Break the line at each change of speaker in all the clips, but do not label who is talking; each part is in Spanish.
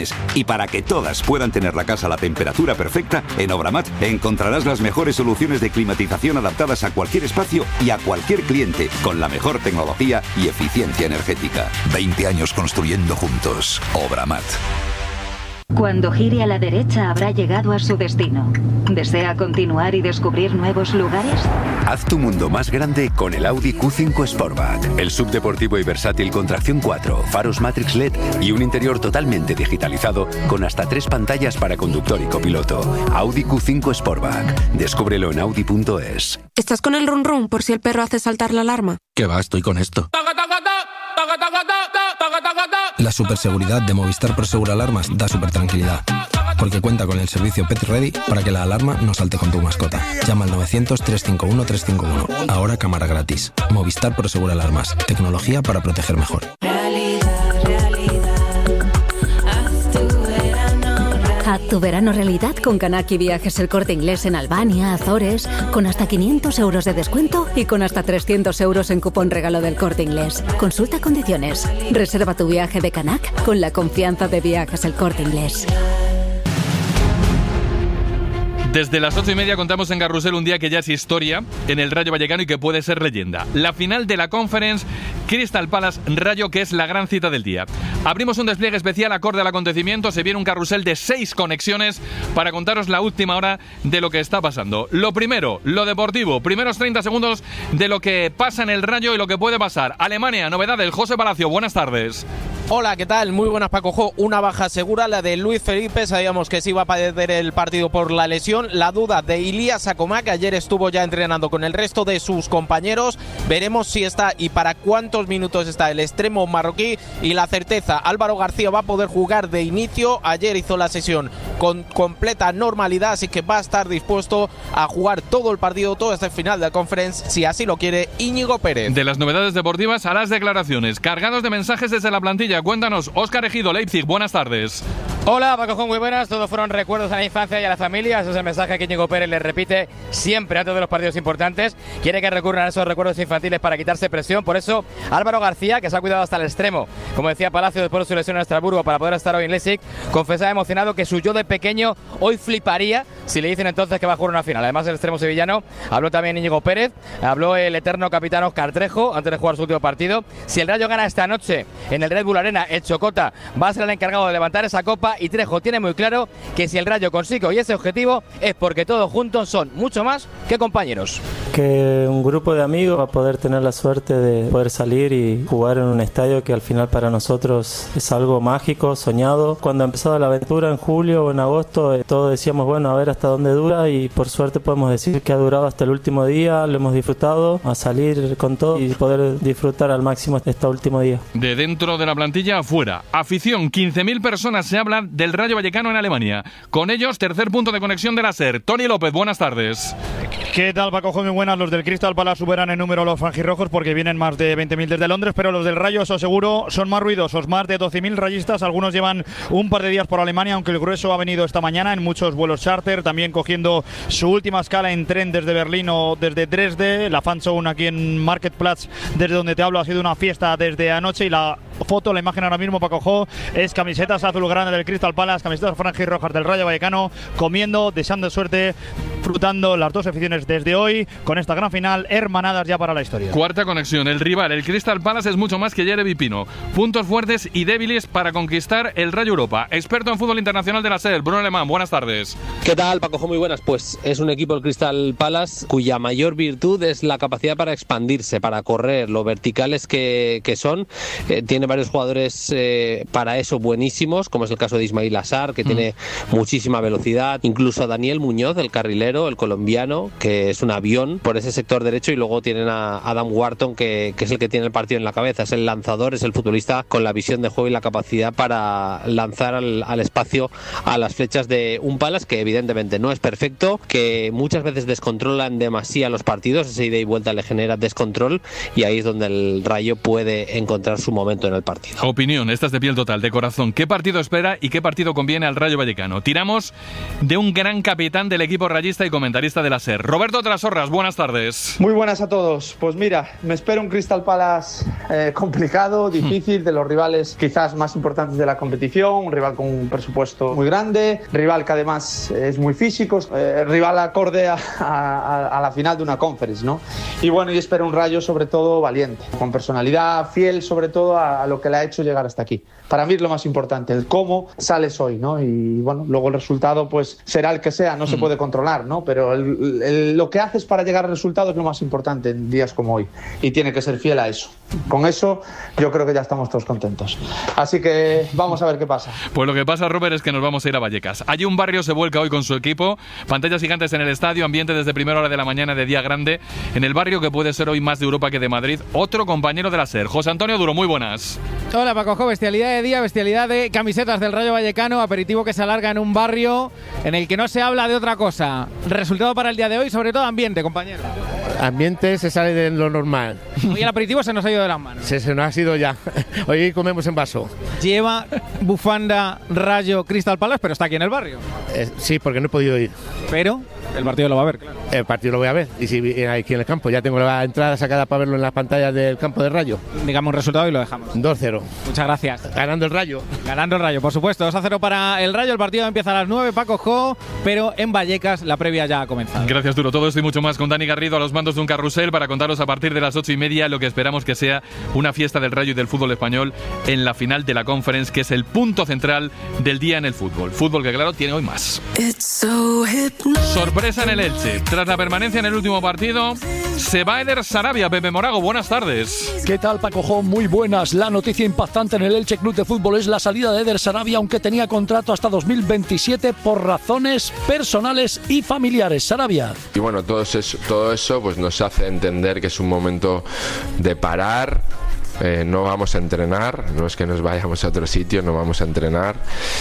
habitaciones. Y para que todas puedan tener la casa a la temperatura perfecta, en Obramat encontrarás las mejores soluciones de climatización adaptadas a cualquier espacio y a cualquier cliente, con la mejor tecnología y eficiencia energética. 20 años construyendo juntos. Obramat.
Cuando gire a la derecha habrá llegado a su destino. ¿Desea continuar y descubrir nuevos lugares?
Haz tu mundo más grande con el Audi Q5 Sportback. El subdeportivo y versátil con tracción 4, faros Matrix LED y un interior totalmente digitalizado con hasta 3 pantallas para conductor y copiloto. Audi Q5 Sportback. Descúbrelo en Audi.es.
¿Estás con el run run por si el perro hace saltar la alarma?
¿Qué va? Estoy con esto. La superseguridad de Movistar Prosegur Alarmas da super tranquilidad, porque cuenta con el servicio Pet Ready para que la alarma no salte con tu mascota. Llama al 900-351-351. Ahora cámara gratis. Movistar Prosegur Alarmas. Tecnología para proteger mejor.
Haz tu verano realidad con Kanaki Viajes El Corte Inglés en Albania, Azores, con hasta 500 euros de descuento y con hasta 300 euros en cupón regalo del Corte Inglés. Consulta condiciones. Reserva tu viaje de Kanak con la confianza de Viajes El Corte Inglés.
Desde las 8:30 contamos en Carrusel un día que ya es historia en el Rayo Vallecano y que puede ser leyenda. La final de la Conference Crystal Palace Rayo, que es la gran cita del día. Abrimos un despliegue especial acorde al acontecimiento. Se viene un carrusel de 6 conexiones para contaros la última hora de lo que está pasando. Lo primero, lo deportivo. Primeros 30 segundos de lo que pasa en el Rayo y lo que puede pasar. Alemania, novedades. José Palacio, buenas tardes.
Hola, ¿qué tal? Muy buenas, Paco Jo. Una baja segura, la de Luis Felipe. Sabíamos que se iba a perder el partido por la lesión. La duda de Ilías Acomá, que ayer estuvo ya entrenando con el resto de sus compañeros. Veremos si está y para cuántos minutos está el extremo marroquí. Y la certeza, Álvaro García va a poder jugar de inicio. Ayer hizo la sesión con completa normalidad, así que va a estar dispuesto a jugar todo el partido, todo este final de la Conference, si así lo quiere Íñigo Pérez.
De las novedades deportivas a las declaraciones, cargados de mensajes desde la plantilla. Cuéntanos, Óscar Ejido, Leipzig, buenas tardes.
Hola, Paco Jo, muy buenas. Todos fueron recuerdos a la infancia y a la familia. Ese es el mensaje que Íñigo Pérez le repite siempre antes de los partidos importantes. Quiere que recurran a esos recuerdos infantiles para quitarse presión. Por eso, Álvaro García, que se ha cuidado hasta el extremo, como decía Palacio después de su lesión en Estrasburgo para poder estar hoy en Leipzig, confesaba emocionado que su yo de pequeño hoy fliparía si le dicen entonces que va a jugar una final. Además, el extremo sevillano, habló también Íñigo Pérez, habló el eterno capitán Óscar Trejo antes de jugar su último partido. Si el Rayo gana esta noche en el Red Bull Arena, el Chocota va a ser el encargado de levantar esa copa, y Trejo tiene muy claro que si el Rayo consigue hoy ese objetivo es porque todos juntos son mucho más que compañeros.
Que un grupo de amigos va a poder tener la suerte de poder salir y jugar en un estadio que al final para nosotros es algo mágico, soñado. Cuando empezó la aventura en julio o en agosto, todos decíamos, bueno, a ver hasta dónde dura, y por suerte podemos decir que ha durado hasta el último día, lo hemos disfrutado, a salir con todo y poder disfrutar al máximo este último día.
De dentro de la plantilla afuera, afición, 15.000 personas se hablan del Rayo Vallecano en Alemania. Con ellos, tercer punto de conexión de la SER. Tony López, buenas tardes.
¿Qué tal, Paco? Muy buenas. Los del Crystal Palace superan en número los franjirrojos porque vienen más de 20.000 desde Londres, pero los del Rayo, eso seguro, son más ruidosos. Más de 12.000 rayistas. Algunos llevan un par de días por Alemania, aunque el grueso ha venido esta mañana en muchos vuelos charter, también cogiendo su última escala en tren desde Berlín o desde Dresde. La fanzone aquí en Marktplatz, desde donde te hablo, ha sido una fiesta desde anoche, y la foto, la imagen ahora mismo, Paco Jo, es camisetas azulgrana del Crystal Palace, camisetas franjirrojas del Rayo Vallecano, comiendo, deseando suerte, disfrutando las dos aficiones desde hoy con esta gran final, hermanadas ya para la historia.
Cuarta conexión, el rival, el Crystal Palace, es mucho más que Jeremy Pino. Puntos fuertes y débiles para conquistar el Rayo Europa. Experto en fútbol internacional de la SER, Bruno Alemán, buenas tardes.
¿Qué tal, Paco Jo? Muy buenas. Pues es un equipo, el Crystal Palace, cuya mayor virtud es la capacidad para expandirse, para correr, lo verticales que son. Tiene varios jugadores para eso buenísimos, como es el caso de Ismail Assar, que tiene muchísima velocidad, incluso a Daniel Muñoz, el carrilero, el colombiano, que es un avión por ese sector derecho, y luego tienen a Adam Wharton, que es el que tiene el partido en la cabeza, es el lanzador, es el futbolista con la visión de juego y la capacidad para lanzar al espacio a las flechas de un Palace que evidentemente no es perfecto, que muchas veces descontrola en demasía los partidos, esa ida y vuelta le genera descontrol, y ahí es donde el Rayo puede encontrar su momento en el partido.
Opinión, esta es de piel total, de corazón. ¿Qué partido espera y qué partido conviene al Rayo Vallecano? Tiramos de un gran capitán del equipo rayista y comentarista de la SER, Roberto Roberto Trasorras, buenas tardes.
Muy buenas a todos. Pues mira, me espera un Crystal Palace complicado, difícil, de los rivales quizás más importantes de la competición, un rival con un presupuesto muy grande, rival que además es muy físico, rival acorde a la final de una conference, ¿no? Y bueno, y espero un Rayo sobre todo valiente, con personalidad, fiel sobre todo a lo que le ha hecho llegar hasta aquí. Para mí es lo más importante, el cómo sales hoy, ¿no? Y bueno, luego el resultado pues será el que sea, no se puede controlar, ¿no? Pero lo que haces para llegar al resultado es lo más importante en días como hoy y tiene que ser fiel a eso. Con eso yo creo que ya estamos todos contentos. Así que vamos a ver qué pasa.
Pues lo que pasa, Robert, es que nos vamos a ir a Vallecas. Allí un Barrio se vuelca hoy con su equipo, pantallas gigantes en el estadio, ambiente desde primera hora de la mañana de día grande, en el barrio que puede ser hoy más de Europa que de Madrid. Otro compañero de la SER, José Antonio Duro, muy buenas.
Hola Paco, bestialidad de día, bestialidad de camisetas del Rayo Vallecano, aperitivo que se alarga en un barrio en el que no se habla de otra cosa. Resultado para el día de hoy, sobre todo ambiente, compañero.
Ambiente se sale de lo normal.
Hoy el aperitivo se nos ha ido de las manos.
Se nos ha ido ya. Hoy comemos en vaso.
Lleva bufanda Rayo Crystal Palace, pero está aquí en el barrio.
Sí, porque no he podido ir.
Pero el partido lo va a ver, claro.
El partido lo voy a ver. Y si aquí en el campo, ya tengo la entrada sacada para verlo en las pantallas del campo de Rayo.
Digamos un resultado y lo dejamos.
2-0.
Muchas gracias.
Ganando el Rayo.
Ganando el Rayo, por supuesto. 2-0 para el Rayo. El partido empieza a las 9, Paco Jo, pero en Vallecas la previa ya ha comenzado.
Gracias, Duro. Todo esto y mucho más con Dani Garrido a los mandos de un carrusel para contaros a partir de las 8:30 lo que esperamos que sea una fiesta del Rayo y del fútbol español en la final de la Conference, que es el punto central del día en el fútbol. Fútbol que, claro, tiene hoy más. Sorpresa en el Elche. Tras la permanencia en el último partido, se va Eder Sarabia. Pepe Morago, buenas tardes.
¿Qué tal, Paco Jo? Muy buenas. La noticia impactante en el Elche Club de Fútbol es la salida de Eder Sarabia, aunque tenía contrato hasta 2027 por razones personales y familiares. Sarabia.
Y bueno, todo eso pues nos hace entender que es un momento de parar. No vamos a entrenar, no es que nos vayamos a otro sitio, no vamos a entrenar.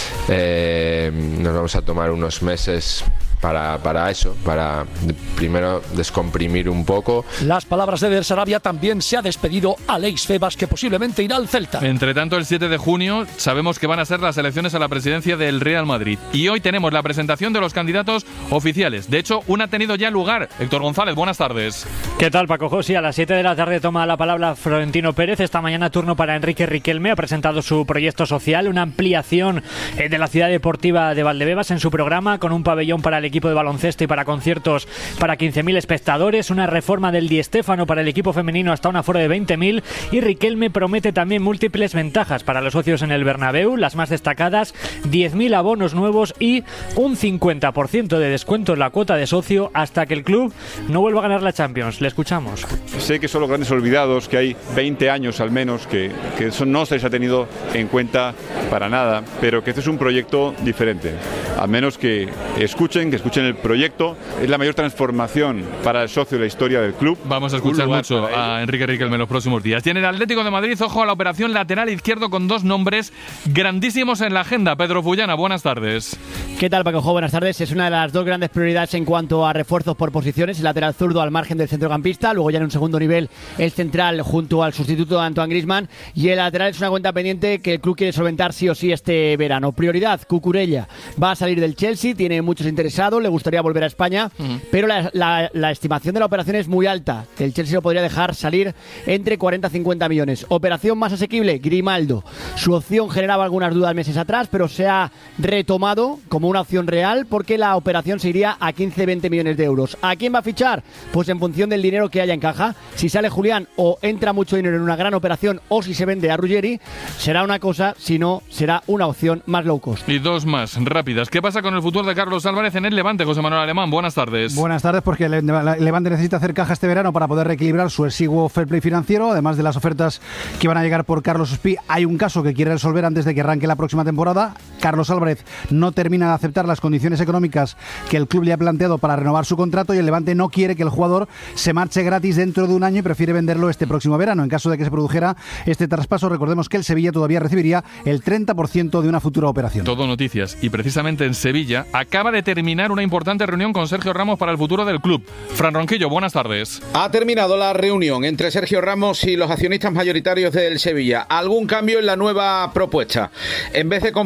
Nos vamos a tomar unos meses para eso, para primero descomprimir un poco.
Las palabras de Eder Sarabia. También se ha despedido Aleix Febas, que posiblemente irá al Celta.
Entre tanto, el 7 de junio sabemos que van a ser las elecciones a la presidencia del Real Madrid. Y hoy tenemos la presentación de los candidatos oficiales. De hecho, una ha tenido ya lugar. Héctor González, buenas tardes.
¿Qué tal, Paco José? A las 7 de la tarde toma la palabra Florentino Pérez. Esta mañana turno para Enrique Riquelme. Ha presentado su proyecto social, una ampliación de la ciudad deportiva de Valdebebas en su programa, con un pabellón para el equipo de baloncesto y para conciertos para 15.000 espectadores, una reforma del Di Stéfano para el equipo femenino hasta un aforo de 20.000, y Riquelme promete también múltiples ventajas para los socios en el Bernabéu, las más destacadas: 10.000 abonos nuevos y un 50% de descuento en la cuota de socio hasta que el club no vuelva a ganar la Champions. Le escuchamos.
Sé que son los grandes olvidados, que hay 20 años al menos que eso no se les ha tenido en cuenta para nada, pero que este es un proyecto diferente. Al menos que escuchen el proyecto. Es la mayor transformación para el socio de la historia del club.
Vamos a escuchar mucho a Enrique Riquelme en los próximos días. Y en el Atlético de Madrid, ojo a la operación lateral izquierdo con dos nombres grandísimos en la agenda. Pedro Fullana, buenas tardes.
¿Qué tal, Paco? Buenas tardes. Es una de las dos grandes prioridades en cuanto a refuerzos por posiciones. El lateral zurdo al margen del centrocampista, luego ya en un segundo nivel el central junto al sustituto de Antoine Griezmann, y el lateral es una cuenta pendiente que el club quiere solventar sí o sí este verano. Prioridad: Cucurella. Va a salir del Chelsea, tiene muchos interesados, le gustaría volver a España, pero la estimación de la operación es muy alta. El Chelsea lo podría dejar salir entre 40 y 50 millones. Operación más asequible: Grimaldo. Su opción generaba algunas dudas meses atrás, pero se ha retomado como una opción real porque la operación se iría a 15-20 millones de euros. ¿A quién va a fichar? Pues en función del dinero que haya en caja. Si sale Julián o entra mucho dinero en una gran operación, o si se vende a Ruggeri, será una cosa, si no, será una opción más low cost.
Y dos más rápidas. ¿Qué pasa con el futuro de Carlos Álvarez en el Levante? José Manuel Alemán, buenas tardes.
Buenas tardes, porque el Levante necesita hacer caja este verano para poder reequilibrar su exiguo fair play financiero. Además de las ofertas que van a llegar por Carlos Ospí, hay un caso que quiere resolver antes de que arranque la próxima temporada. Carlos Álvarez no termina de aceptar las condiciones económicas que el club le ha planteado para renovar su contrato, y el Levante no quiere que el jugador se marche gratis dentro de un año y prefiere venderlo este próximo verano. En caso de que se produjera este traspaso, recordemos que el Sevilla todavía recibiría el 30% de una futura operación.
Todo noticias. Y precisamente en Sevilla acaba de terminar una importante reunión con Sergio Ramos para el futuro del club. Fran Ronquillo, buenas tardes.
Ha terminado la reunión entre Sergio Ramos y los accionistas mayoritarios del Sevilla. ¿Algún cambio en la nueva propuesta? En vez de comprar el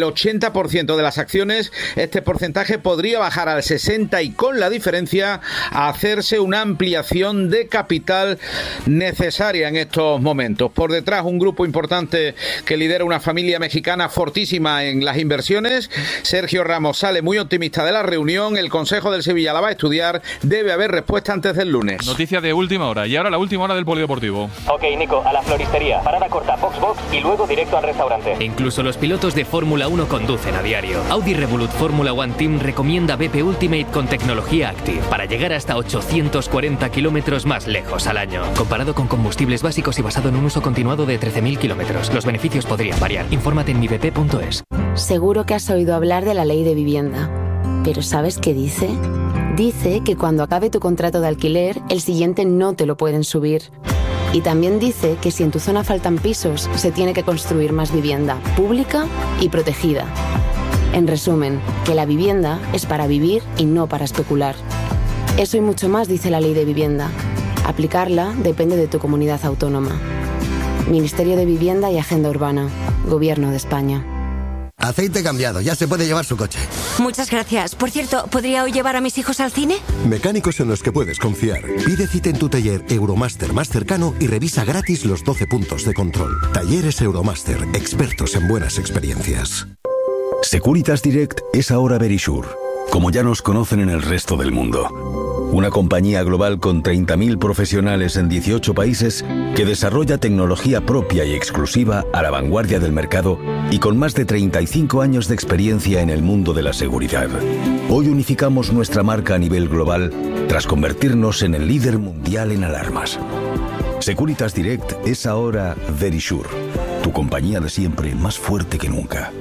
80% de las acciones. Este porcentaje podría bajar al 60% y con la diferencia hacerse una ampliación de capital necesaria en estos momentos. Por detrás, un grupo importante que lidera una familia mexicana fortísima en las inversiones. Sergio Ramos sale muy optimista de la reunión. El Consejo del Sevilla la va a estudiar. Debe haber respuesta antes del lunes.
Noticia de última hora. Y ahora la última hora del polideportivo.
Ok, Nico, a la floristería. Parada corta, box y luego directo al restaurante.
Incluso los pilotos de Fórmula 1 conducen a diario. Audi Revolut Fórmula One Team recomienda BP Ultimate con tecnología Active para llegar hasta 840 kilómetros más lejos al año. Comparado con combustibles básicos y basado en un uso continuado de 13.000 kilómetros, los beneficios podrían variar. Infórmate en mibp.es.
Seguro que has oído hablar de la ley de vivienda. ¿Pero sabes qué dice? Dice que cuando acabe tu contrato de alquiler, el siguiente no te lo pueden subir. Y también dice que si en tu zona faltan pisos, se tiene que construir más vivienda, pública y protegida. En resumen, que la vivienda es para vivir y no para especular. Eso y mucho más dice la ley de vivienda. Aplicarla depende de tu comunidad autónoma. Ministerio de Vivienda y Agenda Urbana. Gobierno de España.
Aceite cambiado, ya se puede llevar su coche.
Muchas gracias. Por cierto, ¿podría hoy llevar a mis hijos al cine?
Mecánicos en los que puedes confiar. Pide cita en tu taller Euromaster más cercano y revisa gratis los 12 puntos de control. Talleres Euromaster, expertos en buenas experiencias.
Securitas Direct es ahora Verisure, como ya nos conocen en el resto del mundo. Una compañía global con 30.000 profesionales en 18 países que desarrolla tecnología propia y exclusiva a la vanguardia del mercado y con más de 35 años de experiencia en el mundo de la seguridad. Hoy unificamos nuestra marca a nivel global tras convertirnos en el líder mundial en alarmas. Securitas Direct es ahora Verisure, tu compañía de siempre más fuerte que nunca.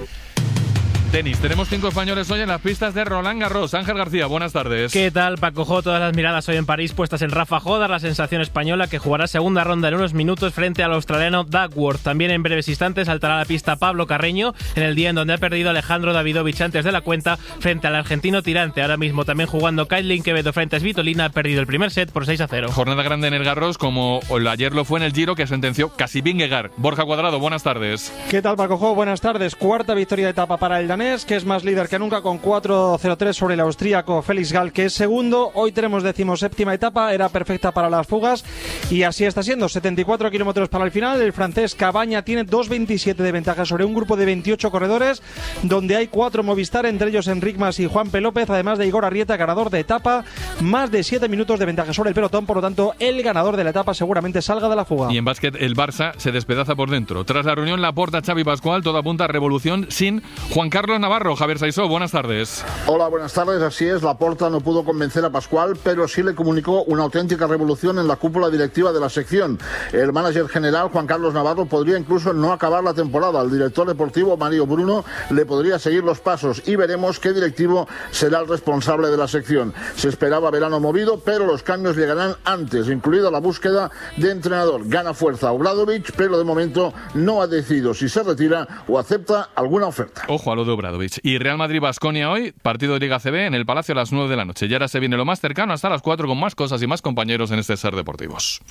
Tenis. Tenemos 5 españoles hoy en las pistas de Roland Garros. Ángel García, buenas tardes.
¿Qué tal, Paco Jo? Todas las miradas hoy en París puestas en Rafa Jodar, la sensación española que jugará segunda ronda en unos minutos frente al australiano Duckworth. También en breves instantes saltará a la pista Pablo Carreño en el día en donde ha perdido Alejandro Davidovich antes de la cuenta frente al argentino Tirante. Ahora mismo también jugando Kaitlyn Quevedo frente a Svitolina, ha perdido el primer set por 6-0.
Jornada grande en el Garros como ayer lo fue en el Giro que sentenció casi Vingegaard. Borja Cuadrado, buenas tardes.
¿Qué tal, Paco Jo? Buenas tardes. Cuarta victoria de etapa para el danés, que es más líder que nunca con 4.03 sobre el austríaco Felix Gall, que es segundo. Hoy tenemos 17ª etapa, era perfecta para las fugas y así está siendo. 74 kilómetros para el final. El francés Cabaña tiene 2.27 de ventaja sobre un grupo de 28 corredores, donde hay 4 Movistar, entre ellos Enric Mas y Juanpe López, además de Igor Arrieta, ganador de etapa, más de 7 minutos de ventaja sobre el pelotón. Por lo tanto, el ganador de la etapa seguramente salga de la fuga.
Y en básquet, el Barça se despedaza por dentro. Tras la reunión, Laporta, Xavi Pascual, todo apunta a revolución sin Juan Carlos Navarro. Javier Saisó, buenas tardes.
Hola, buenas tardes. Así es, Laporta no pudo convencer a Pascual, pero sí le comunicó una auténtica revolución en la cúpula directiva de la sección. El manager general, Juan Carlos Navarro, podría incluso no acabar la temporada. El director deportivo, Mario Bruno, le podría seguir los pasos y veremos qué directivo será el responsable de la sección. Se esperaba verano movido, pero los cambios llegarán antes, incluida la búsqueda de entrenador. Gana fuerza Obradovic, pero de momento no ha decidido si se retira o acepta alguna oferta.
Ojo a lo de Obradovic. Y Real Madrid-Baskonia hoy, partido de Liga CB en el Palacio a las 9 de la noche. Y ahora se viene lo más cercano hasta las 4 con más cosas y más compañeros en este Ser Deportivos.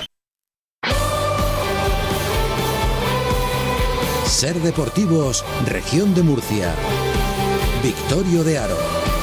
Ser Deportivos, Región de Murcia. Victorio de Aro.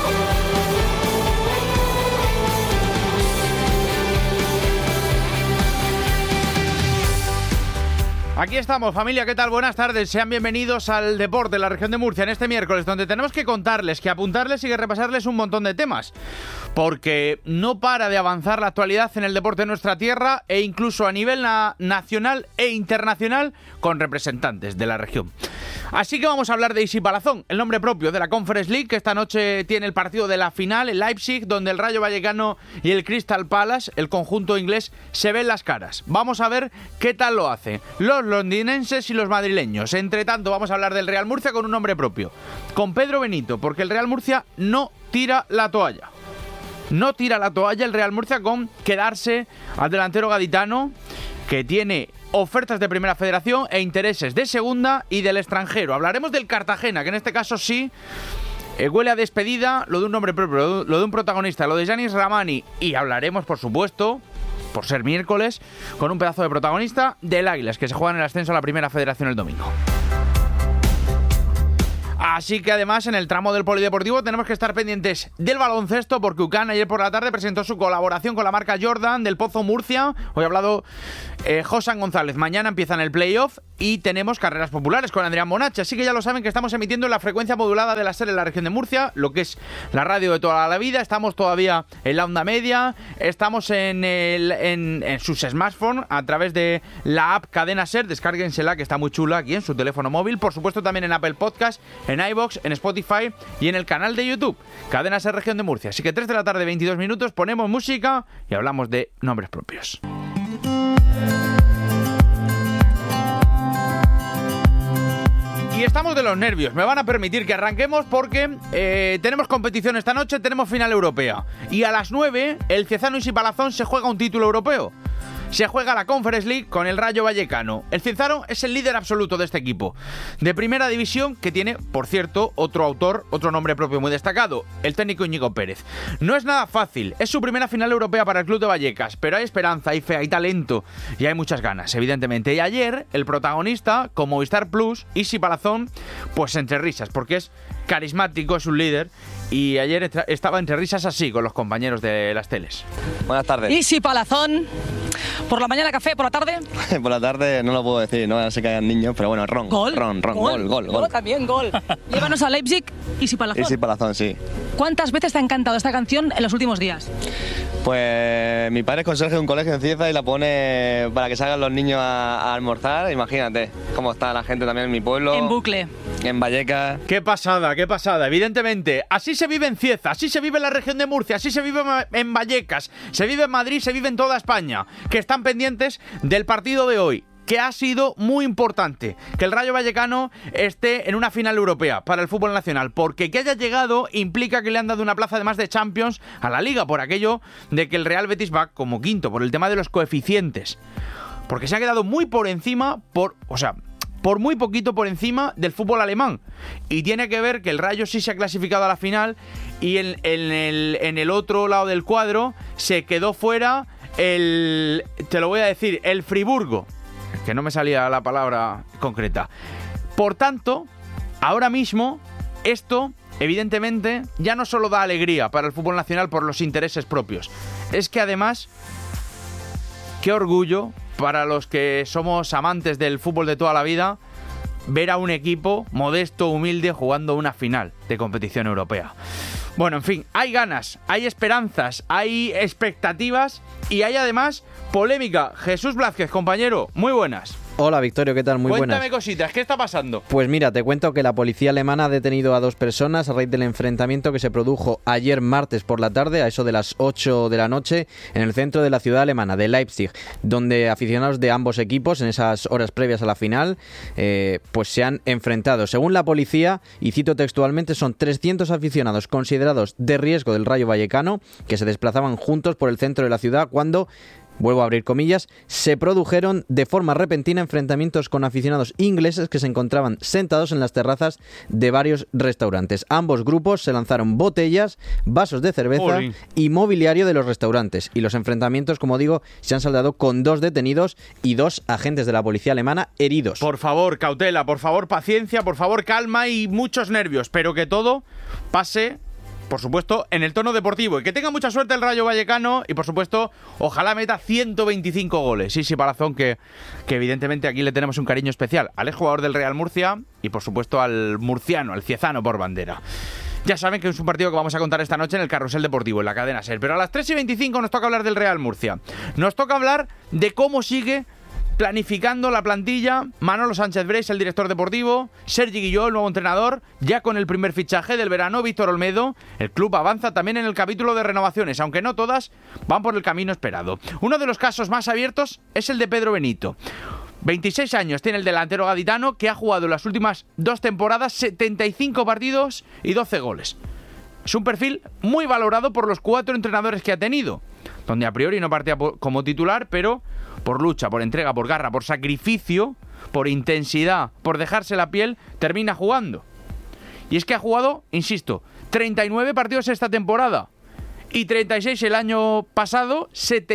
Aquí estamos, familia, ¿qué tal? Buenas tardes, sean bienvenidos al Deporte de la Región de Murcia en este miércoles, donde tenemos que contarles, que apuntarles y que repasarles un montón de temas, porque no para de avanzar la actualidad en el deporte de nuestra tierra e incluso a nivel nacional e internacional con representantes de la región. Así que vamos a hablar de Isi Palazón, el nombre propio de la Conference League, que esta noche tiene el partido de la final en Leipzig, donde el Rayo Vallecano y el Crystal Palace, el conjunto inglés, se ven las caras. Vamos a ver qué tal lo hace los londinenses y los madrileños. Entre tanto, vamos a hablar del Real Murcia con un nombre propio, con Pedro Benito, porque el Real Murcia no tira la toalla. No tira la toalla el Real Murcia con quedarse al delantero gaditano, que tiene ofertas de Primera Federación e intereses de Segunda y del extranjero. Hablaremos del Cartagena, que en este caso sí huele a despedida, lo de un nombre propio, lo de un protagonista, lo de Yanis Ramani, y hablaremos, por supuesto, por ser miércoles, con un pedazo de protagonista del Águilas, que se juega en el ascenso a la Primera Federación el domingo. Así que además en el tramo del polideportivo tenemos que estar pendientes del baloncesto, porque UCAN ayer por la tarde presentó su colaboración con la marca Jordan del Pozo Murcia. Hoy ha hablado Josan González. Mañana empiezan el playoff y tenemos carreras populares con Adrián Bonacci. Así que ya lo saben que estamos emitiendo en la frecuencia modulada de la SER en la región de Murcia, lo que es la radio de toda la vida. Estamos todavía en la onda media, estamos en sus smartphones a través de la app Cadena SER. Descárguensela, que está muy chula aquí en su teléfono móvil. Por supuesto también en Apple Podcast, en iVoox, en Spotify y en el canal de YouTube Cadena SER Región de Murcia. Así que 3 de la tarde, 22 minutos, ponemos música y hablamos de nombres propios. Y estamos de los nervios. Me van a permitir que arranquemos porque tenemos competición esta noche, tenemos final europea. Y a las 9, el Ciezano Isi Palazón se juega un título europeo. Se juega la Conference League con el Rayo Vallecano. El Ciezano es el líder absoluto de este equipo de primera división, que tiene, por cierto, otro autor, otro nombre propio muy destacado, el técnico Íñigo Pérez. No es nada fácil, es su primera final europea para el club de Vallecas, pero hay esperanza, hay fe, hay talento y hay muchas ganas, evidentemente. Y ayer, el protagonista, con Movistar Plus, Isi Palazón, pues entre risas, porque es carismático, es un líder, y ayer estaba entre risas así con los compañeros de las teles.
Buenas tardes.
Isi Palazón, por la mañana café, por la tarde.
Por la tarde no lo puedo decir, no sé que hayan niños, pero bueno, ron.
Gol.
Gol.
También gol. Llévanos a Leipzig, Isi Palazón.
Isi Palazón, sí.
¿Cuántas veces te ha encantado esta canción en los últimos días?
Pues mi padre es conserje de un colegio en Cieza y la pone para que salgan los niños a almorzar. Imagínate cómo está la gente también en mi pueblo.
En bucle.
En Vallecas.
Qué pasada, qué pasada. Evidentemente, así se vive en Cieza, así se vive en la región de Murcia, así se vive en Vallecas, se vive en Madrid, se vive en toda España, que están pendientes del partido de hoy, que ha sido muy importante que el Rayo Vallecano esté en una final europea para el fútbol nacional, porque que haya llegado implica que le han dado una plaza además de Champions a la Liga, por aquello de que el Real Betis va como quinto, por el tema de los coeficientes, porque se ha quedado muy por encima, por muy poquito por encima del fútbol alemán, y tiene que ver que el Rayo sí se ha clasificado a la final y en el otro lado del cuadro se quedó fuera el Friburgo, que no me salía la palabra concreta. Por tanto, ahora mismo esto evidentemente ya no solo da alegría para el fútbol nacional por los intereses propios, es que además, qué orgullo para los que somos amantes del fútbol de toda la vida ver a un equipo modesto, humilde, jugando una final de competición europea. Bueno, en fin, hay ganas, hay esperanzas, hay expectativas y hay además polémica. Jesús Blázquez, compañero, muy buenas.
Hola Victorio, ¿qué tal? Muy buenas.
Cuéntame cositas, ¿qué está pasando?
Pues mira, te cuento que la policía alemana ha detenido a 2 personas a raíz del enfrentamiento que se produjo ayer martes por la tarde, a eso de las 8 de la noche, en el centro de la ciudad alemana, de Leipzig, donde aficionados de ambos equipos, en esas horas previas a la final, pues se han enfrentado. Según la policía, y cito textualmente, son 300 aficionados considerados de riesgo del Rayo Vallecano, que se desplazaban juntos por el centro de la ciudad cuando, vuelvo a abrir comillas, se produjeron de forma repentina enfrentamientos con aficionados ingleses que se encontraban sentados en las terrazas de varios restaurantes. Ambos grupos se lanzaron botellas, vasos de cerveza y mobiliario de los restaurantes. Y los enfrentamientos, como digo, se han saldado con 2 detenidos y 2 agentes de la policía alemana heridos.
Por favor, cautela, por favor, paciencia, por favor, calma y muchos nervios, pero que todo pase, por supuesto, en el tono deportivo. Y que tenga mucha suerte el Rayo Vallecano y, por supuesto, ojalá meta 125 goles. Isi Palazón, que evidentemente aquí le tenemos un cariño especial al exjugador del Real Murcia y, por supuesto, al murciano, al ciezano por bandera. Ya saben que es un partido que vamos a contar esta noche en el Carrusel Deportivo, en la cadena SER. Pero a las 3:25 nos toca hablar del Real Murcia. Nos toca hablar de cómo sigue planificando la plantilla Manolo Sánchez Breis, el director deportivo, Sergi Guilló, el nuevo entrenador, ya con el primer fichaje del verano, Víctor Olmedo. El club avanza también en el capítulo de renovaciones, aunque no todas van por el camino esperado. Uno de los casos más abiertos es el de Pedro Benito. 26 años tiene el delantero gaditano, que ha jugado en las últimas 2 temporadas 75 partidos y 12 goles. Es un perfil muy valorado por los 4 entrenadores que ha tenido, donde a priori no partía como titular, pero por lucha, por entrega, por garra, por sacrificio, por intensidad, por dejarse la piel, termina jugando. Y es que ha jugado, insisto, 39 partidos esta temporada y 36 el año pasado,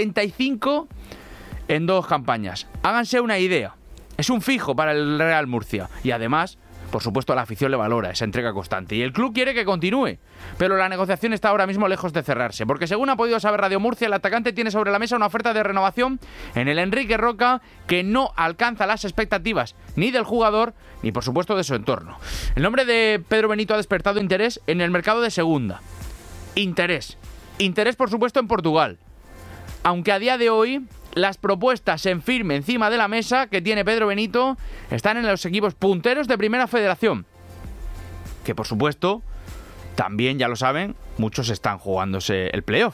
75 en 2 campañas. Háganse una idea, es un fijo para el Real Murcia y además por supuesto la afición le valora esa entrega constante y el club quiere que continúe, pero la negociación está ahora mismo lejos de cerrarse, porque según ha podido saber Radio Murcia, el atacante tiene sobre la mesa una oferta de renovación en el Enrique Roca que no alcanza las expectativas ni del jugador ni por supuesto de su entorno. El nombre de Pedro Benito ha despertado interés en el mercado de segunda. Interés por supuesto en Portugal, aunque a día de hoy las propuestas en firme encima de la mesa que tiene Pedro Benito están en los equipos punteros de Primera Federación, que por supuesto también, ya lo saben, muchos están jugándose el playoff.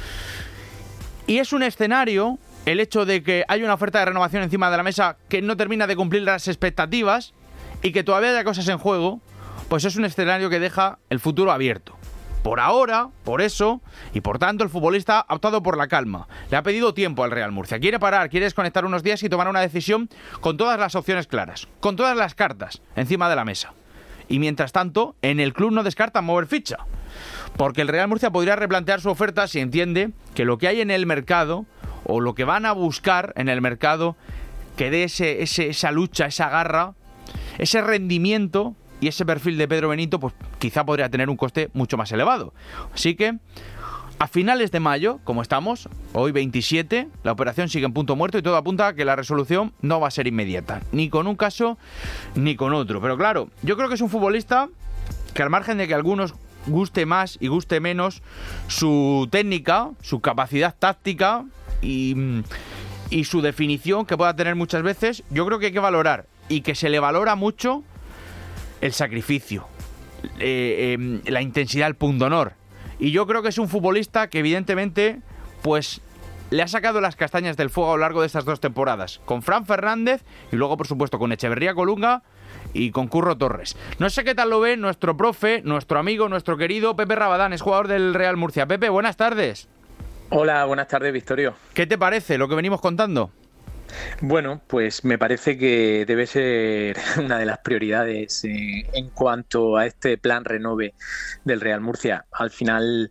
Y es un escenario, el hecho de que hay una oferta de renovación encima de la mesa que no termina de cumplir las expectativas y que todavía haya cosas en juego, pues es un escenario que deja el futuro abierto. Por ahora, por eso, y por tanto el futbolista ha optado por la calma. Le ha pedido tiempo al Real Murcia. Quiere parar, quiere desconectar unos días y tomar una decisión con todas las opciones claras, con todas las cartas encima de la mesa. Y mientras tanto, en el club no descartan mover ficha, porque el Real Murcia podría replantear su oferta si entiende que lo que hay en el mercado, o lo que van a buscar en el mercado, que dé esa lucha, esa garra, ese rendimiento y ese perfil de Pedro Benito, pues quizá podría tener un coste mucho más elevado. Así que a finales de mayo, como estamos, hoy 27, la operación sigue en punto muerto y todo apunta a que la resolución no va a ser inmediata, ni con un caso ni con otro. Pero claro, yo creo que es un futbolista que, al margen de que a algunos guste más y guste menos su técnica, su capacidad táctica y su definición que pueda tener muchas veces, yo creo que hay que valorar, y que se le valora mucho, el sacrificio, la intensidad, el pundonor. Y yo creo que es un futbolista que evidentemente pues le ha sacado las castañas del fuego a lo largo de estas 2 temporadas, con Fran Fernández y luego por supuesto con Echeverría Colunga y con Curro Torres. No sé qué tal lo ve nuestro profe, nuestro amigo, nuestro querido Pepe Rabadán, es jugador del Real Murcia. Pepe, buenas tardes.
Hola, buenas tardes, Victorio.
¿Qué te parece lo que venimos contando?
Bueno, pues me parece que debe ser una de las prioridades en cuanto a este plan renove del Real Murcia. Al final,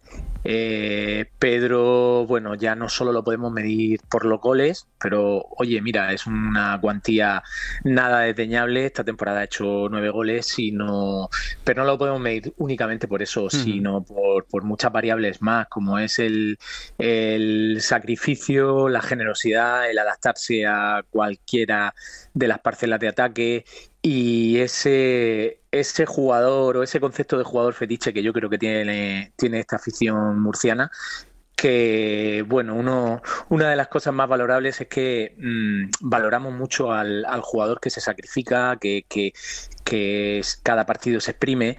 Pedro, bueno, ya no solo lo podemos medir por los goles, pero oye, mira, es una cuantía nada desdeñable. Esta temporada ha hecho 9 goles, pero no lo podemos medir únicamente por eso, sino por muchas variables más, como es el sacrificio, la generosidad, el adaptarse a cualquiera de las parcelas de ataque y ese jugador o ese concepto de jugador fetiche que yo creo que tiene esta afición murciana, que bueno, una de las cosas más valorables es que valoramos mucho al jugador que se sacrifica, que cada partido se exprime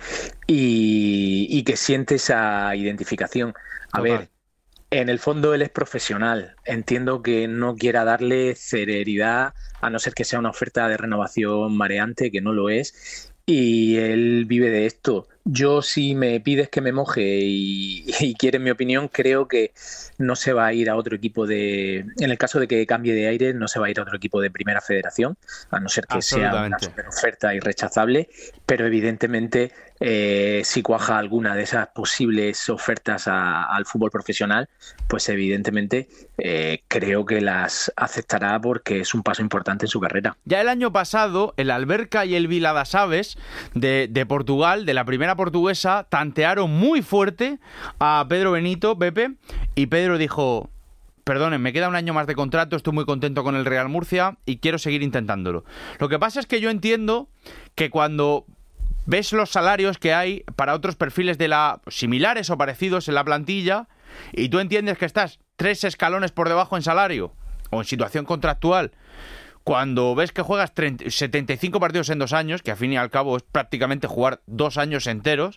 y que siente esa identificación. A ver, en el fondo él es profesional. Entiendo que no quiera darle celeridad, a no ser que sea una oferta de renovación mareante, que no lo es, y él vive de esto. Yo, si me pides que me moje y quieres mi opinión, creo que no se va a ir a otro equipo en el caso de que cambie de aire, no se va a ir a otro equipo de Primera Federación, a no ser que sea una super oferta irrechazable, pero evidentemente si cuaja alguna de esas posibles ofertas al fútbol profesional, pues evidentemente creo que las aceptará porque es un paso importante en su carrera.
Ya el año pasado, el Alberca y el Vila das Aves de Portugal, de la primera portuguesa, tantearon muy fuerte a Pedro Benito, Pepe, y Pedro dijo: perdonen, me queda un año más de contrato, estoy muy contento con el Real Murcia y quiero seguir intentándolo. Lo que pasa es que yo entiendo que cuando ves los salarios que hay para otros perfiles similares o parecidos en la plantilla, y tú entiendes que estás 3 escalones por debajo en salario o en situación contractual, cuando ves que juegas 75 partidos en 2 años, que al fin y al cabo es prácticamente jugar 2 años enteros,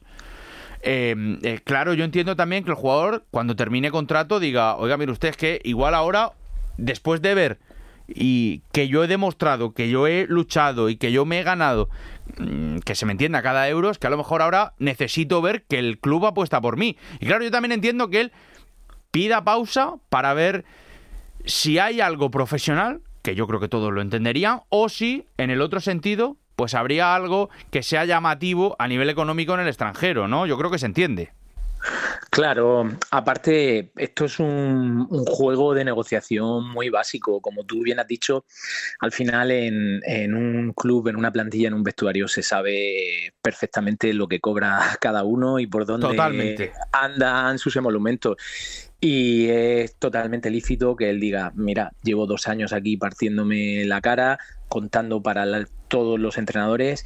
claro, yo entiendo también que el jugador, cuando termine contrato, diga: oiga, mire usted, es que igual ahora, después de ver y que yo he demostrado, que yo he luchado y que yo me he ganado, que se me entienda, cada euro, es que a lo mejor ahora necesito ver que el club apuesta por mí. Y claro, yo también entiendo que él pida pausa para ver si hay algo profesional, que yo creo que todos lo entenderían, o si, en el otro sentido, pues habría algo que sea llamativo a nivel económico en el extranjero, ¿no? Yo creo que se entiende.
Claro, aparte, esto es un juego de negociación muy básico. Como tú bien has dicho, al final en un club, en una plantilla, en un vestuario, se sabe perfectamente lo que cobra cada uno y por dónde andan sus emolumentos. Y es totalmente lícito que él diga, mira, llevo 2 años aquí partiéndome la cara, contando para todos los entrenadores,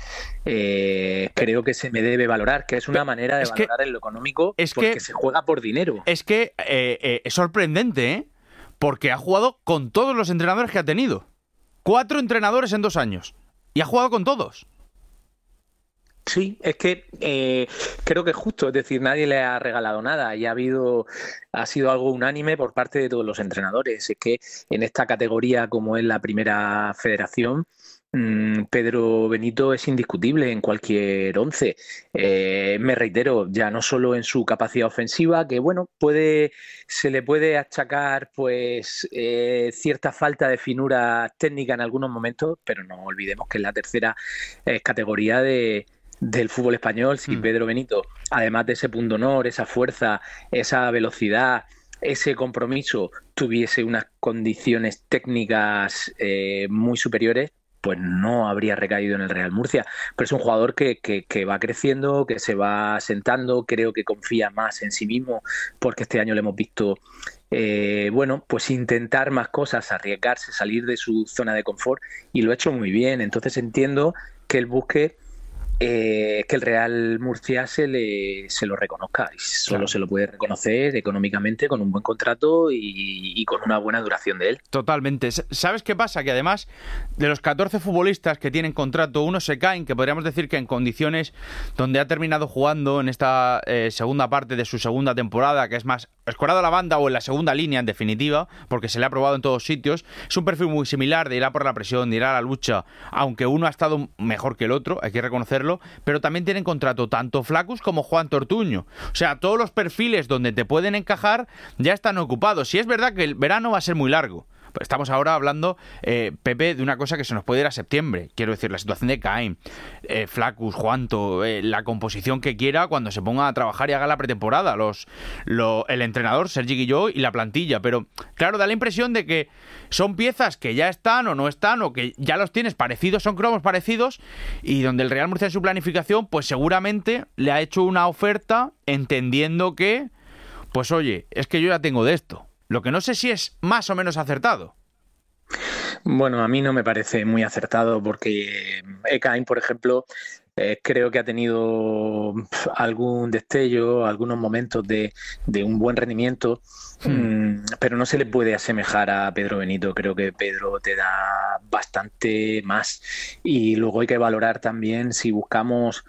creo que se me debe valorar, que es una manera de valorar en lo económico, porque se juega por dinero.
Es que es sorprendente, ¿eh? Porque ha jugado con todos los entrenadores que ha tenido. 4 entrenadores en 2 años. Y ha jugado con todos.
Sí, es que creo que es justo, es decir, nadie le ha regalado nada y ha sido algo unánime por parte de todos los entrenadores. Es que en esta categoría, como es la primera federación, Pedro Benito es indiscutible en cualquier 11. Me reitero, ya no solo en su capacidad ofensiva, que bueno, se le puede achacar pues cierta falta de finura técnica en algunos momentos, pero no olvidemos que es la tercera categoría del fútbol español. Si Pedro Benito, además de ese punto honor, esa fuerza, esa velocidad, ese compromiso, tuviese unas condiciones técnicas muy superiores, pues no habría recaído en el Real Murcia. Pero es un jugador que va creciendo, que se va sentando, creo que confía más en sí mismo, porque este año le hemos visto pues intentar más cosas, arriesgarse, salir de su zona de confort, y lo ha hecho muy bien. Entonces entiendo que él busque que el Real Murcia se lo reconozca, y solo se lo puede reconocer económicamente con un buen contrato y con una buena duración de él.
Totalmente. ¿Sabes qué pasa? Que además de los 14 futbolistas que tienen contrato, unos se caen, que podríamos decir que en condiciones donde ha terminado jugando en esta segunda parte de su segunda temporada, que es más escorado a la banda o en la segunda línea en definitiva, porque se le ha probado en todos sitios, es un perfil muy similar de ir a por la presión, de ir a la lucha, aunque uno ha estado mejor que el otro, hay que reconocerlo, pero también tienen contrato tanto Flaccus como Juan Tortuño. O sea, todos los perfiles donde te pueden encajar ya están ocupados. Y es verdad que el verano va a ser muy largo. Estamos ahora hablando, Pepe, de una cosa que se nos puede ir a septiembre. Quiero decir, la situación de Caín, Flaccus, Juanto, la composición que quiera cuando se ponga a trabajar y haga la pretemporada, el entrenador, Sergi Guilló, y la plantilla. Pero, claro, da la impresión de que son piezas que ya están o no están, o que ya los tienes parecidos, son cromos parecidos, y donde el Real Murcia en su planificación, pues seguramente le ha hecho una oferta entendiendo que, pues oye, es que yo ya tengo de esto. Lo que no sé si es más o menos acertado.
Bueno, a mí no me parece muy acertado, porque Ekain, por ejemplo, creo que ha tenido algún destello, algunos momentos de un buen rendimiento, pero no se le puede asemejar a Pedro Benito. Creo que Pedro te da bastante más, y luego hay que valorar también si buscamos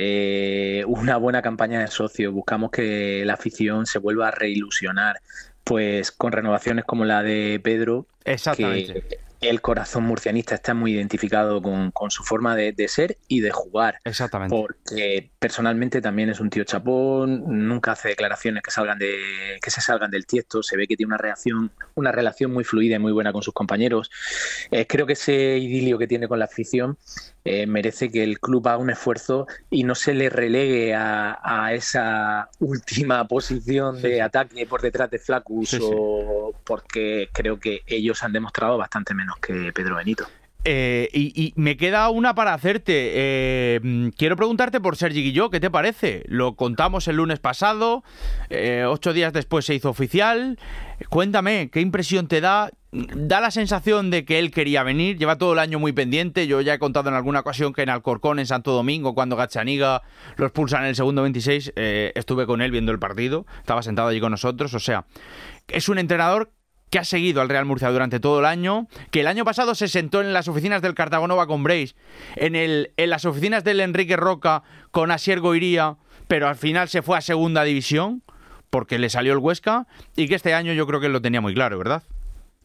una buena campaña de socios, buscamos que la afición se vuelva a reilusionar, pues con renovaciones como la de Pedro.
Exactamente.
Que el corazón murcianista está muy identificado con su forma de ser y de jugar.
Exactamente.
Porque personalmente también es un tío chapón, nunca hace declaraciones que se salgan del tiesto, se ve que tiene una relación muy fluida y muy buena con sus compañeros. Creo que ese idilio que tiene con la afición merece que el club haga un esfuerzo y no se le relegue a esa última posición de ataque por detrás de Flaccus, porque creo que ellos han demostrado bastante menos que Pedro Benito.
Y me queda una para hacerte. Quiero preguntarte por Sergi Guilló, ¿qué te parece? Lo contamos el lunes pasado, 8 días después se hizo oficial. Cuéntame, ¿qué impresión te da? Da la sensación de que él quería venir, lleva todo el año muy pendiente. Yo ya he contado en alguna ocasión que en Alcorcón, en Santo Domingo, cuando Gazzaniga lo expulsan en el segundo 26, estuve con él viendo el partido, estaba sentado allí con nosotros. O sea, es un entrenador que ha seguido al Real Murcia durante todo el año, que el año pasado se sentó en las oficinas del Cartagonova con Breis, en las oficinas del Enrique Roca con Asier Goiría, pero al final se fue a segunda división porque le salió el Huesca, y que este año yo creo que él lo tenía muy claro, ¿verdad?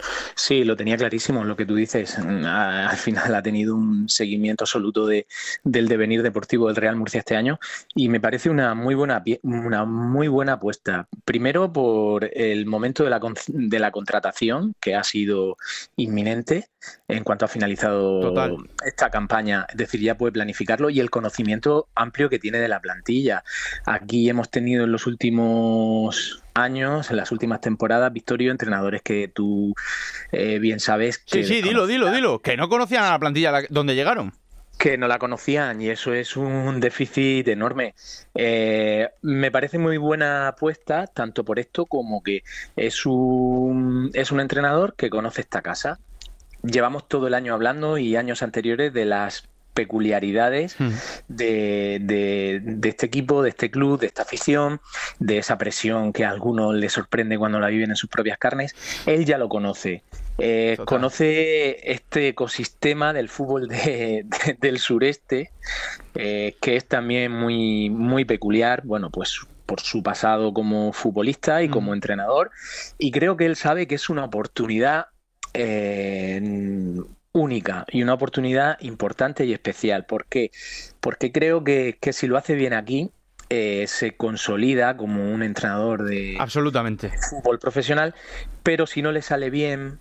Sí, lo tenía clarísimo, lo que tú dices. Al final ha tenido un seguimiento absoluto del devenir deportivo del Real Murcia este año y me parece una muy buena apuesta. Primero por el momento de la contratación, que ha sido inminente en cuanto ha finalizado esta campaña. Es decir, ya puede planificarlo, y el conocimiento amplio que tiene de la plantilla. Aquí hemos tenido en los
últimos
años, en las últimas temporadas, Victorio, entrenadores que tú bien sabes que...
Sí, dilo, que no conocían a la plantilla donde llegaron.
Que no la conocían, y eso es un déficit enorme. Me parece muy buena apuesta, tanto por esto como que es un entrenador que conoce esta casa. Llevamos todo el año hablando, y años anteriores, de las peculiaridades de este equipo, de este club, de esta afición, de esa presión que a algunos les sorprende cuando la viven en sus propias carnes. Él ya lo conoce. Conoce este ecosistema del fútbol del sureste, que es también muy, muy peculiar, bueno, pues por su pasado como futbolista y como entrenador, y creo que él sabe que es una oportunidad única y una oportunidad importante y especial. ¿Por qué? Porque creo que si lo hace bien aquí, se consolida como un entrenador de fútbol profesional, pero si no le sale bien,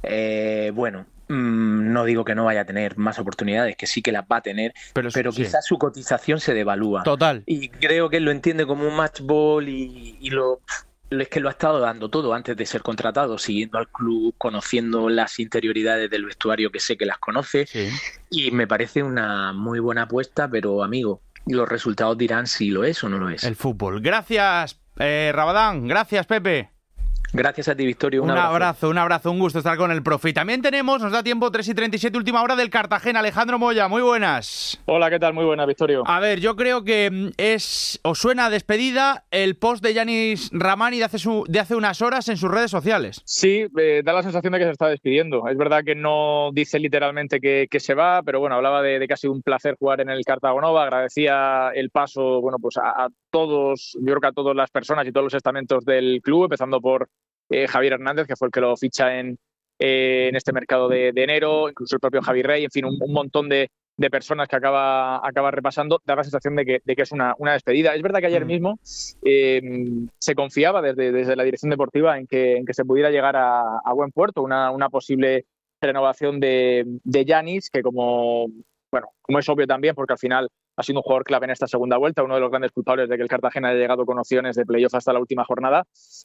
no digo que no vaya a tener más oportunidades, que sí que las va a tener, pero quizás su cotización se devalúa.
Total.
Y creo que él lo entiende como un match ball, y es que lo ha estado dando todo antes de ser contratado, siguiendo al club, conociendo las interioridades del vestuario, que sé que las conoce, y me parece una muy buena apuesta, pero amigo, los resultados dirán si lo es o no lo es.
El fútbol. Gracias, Rabadán. Gracias, Pepe.
Gracias a ti, Victorio.
Un abrazo, un gusto estar con el profe. Y también tenemos, nos da tiempo, 3:37, última hora del Cartagena. Alejandro Moya, muy buenas.
Hola, ¿qué tal? Muy buenas, Victorio.
A ver, yo creo que os suena a despedida el post de Yanis Rahmani de hace unas horas en sus redes sociales.
Sí, da la sensación de que se está despidiendo. Es verdad que no dice literalmente que se va, pero bueno, hablaba de que ha sido un placer jugar en el Cartagonova. Agradecía el paso, bueno, pues a todos, yo creo que a todas las personas y todos los estamentos del club, empezando por Javier Hernández, que fue el que lo ficha en este mercado de enero, incluso el propio Javi Rey, en fin, un montón de personas que acaba repasando. Da la sensación de que es una despedida. Es verdad que ayer mismo se confiaba desde la dirección deportiva en que se pudiera llegar a buen puerto, una posible renovación de Yanis, que como es obvio también, porque al final ha sido un jugador clave en esta segunda vuelta, uno de los grandes culpables de que el Cartagena haya llegado con opciones de playoff hasta la última jornada,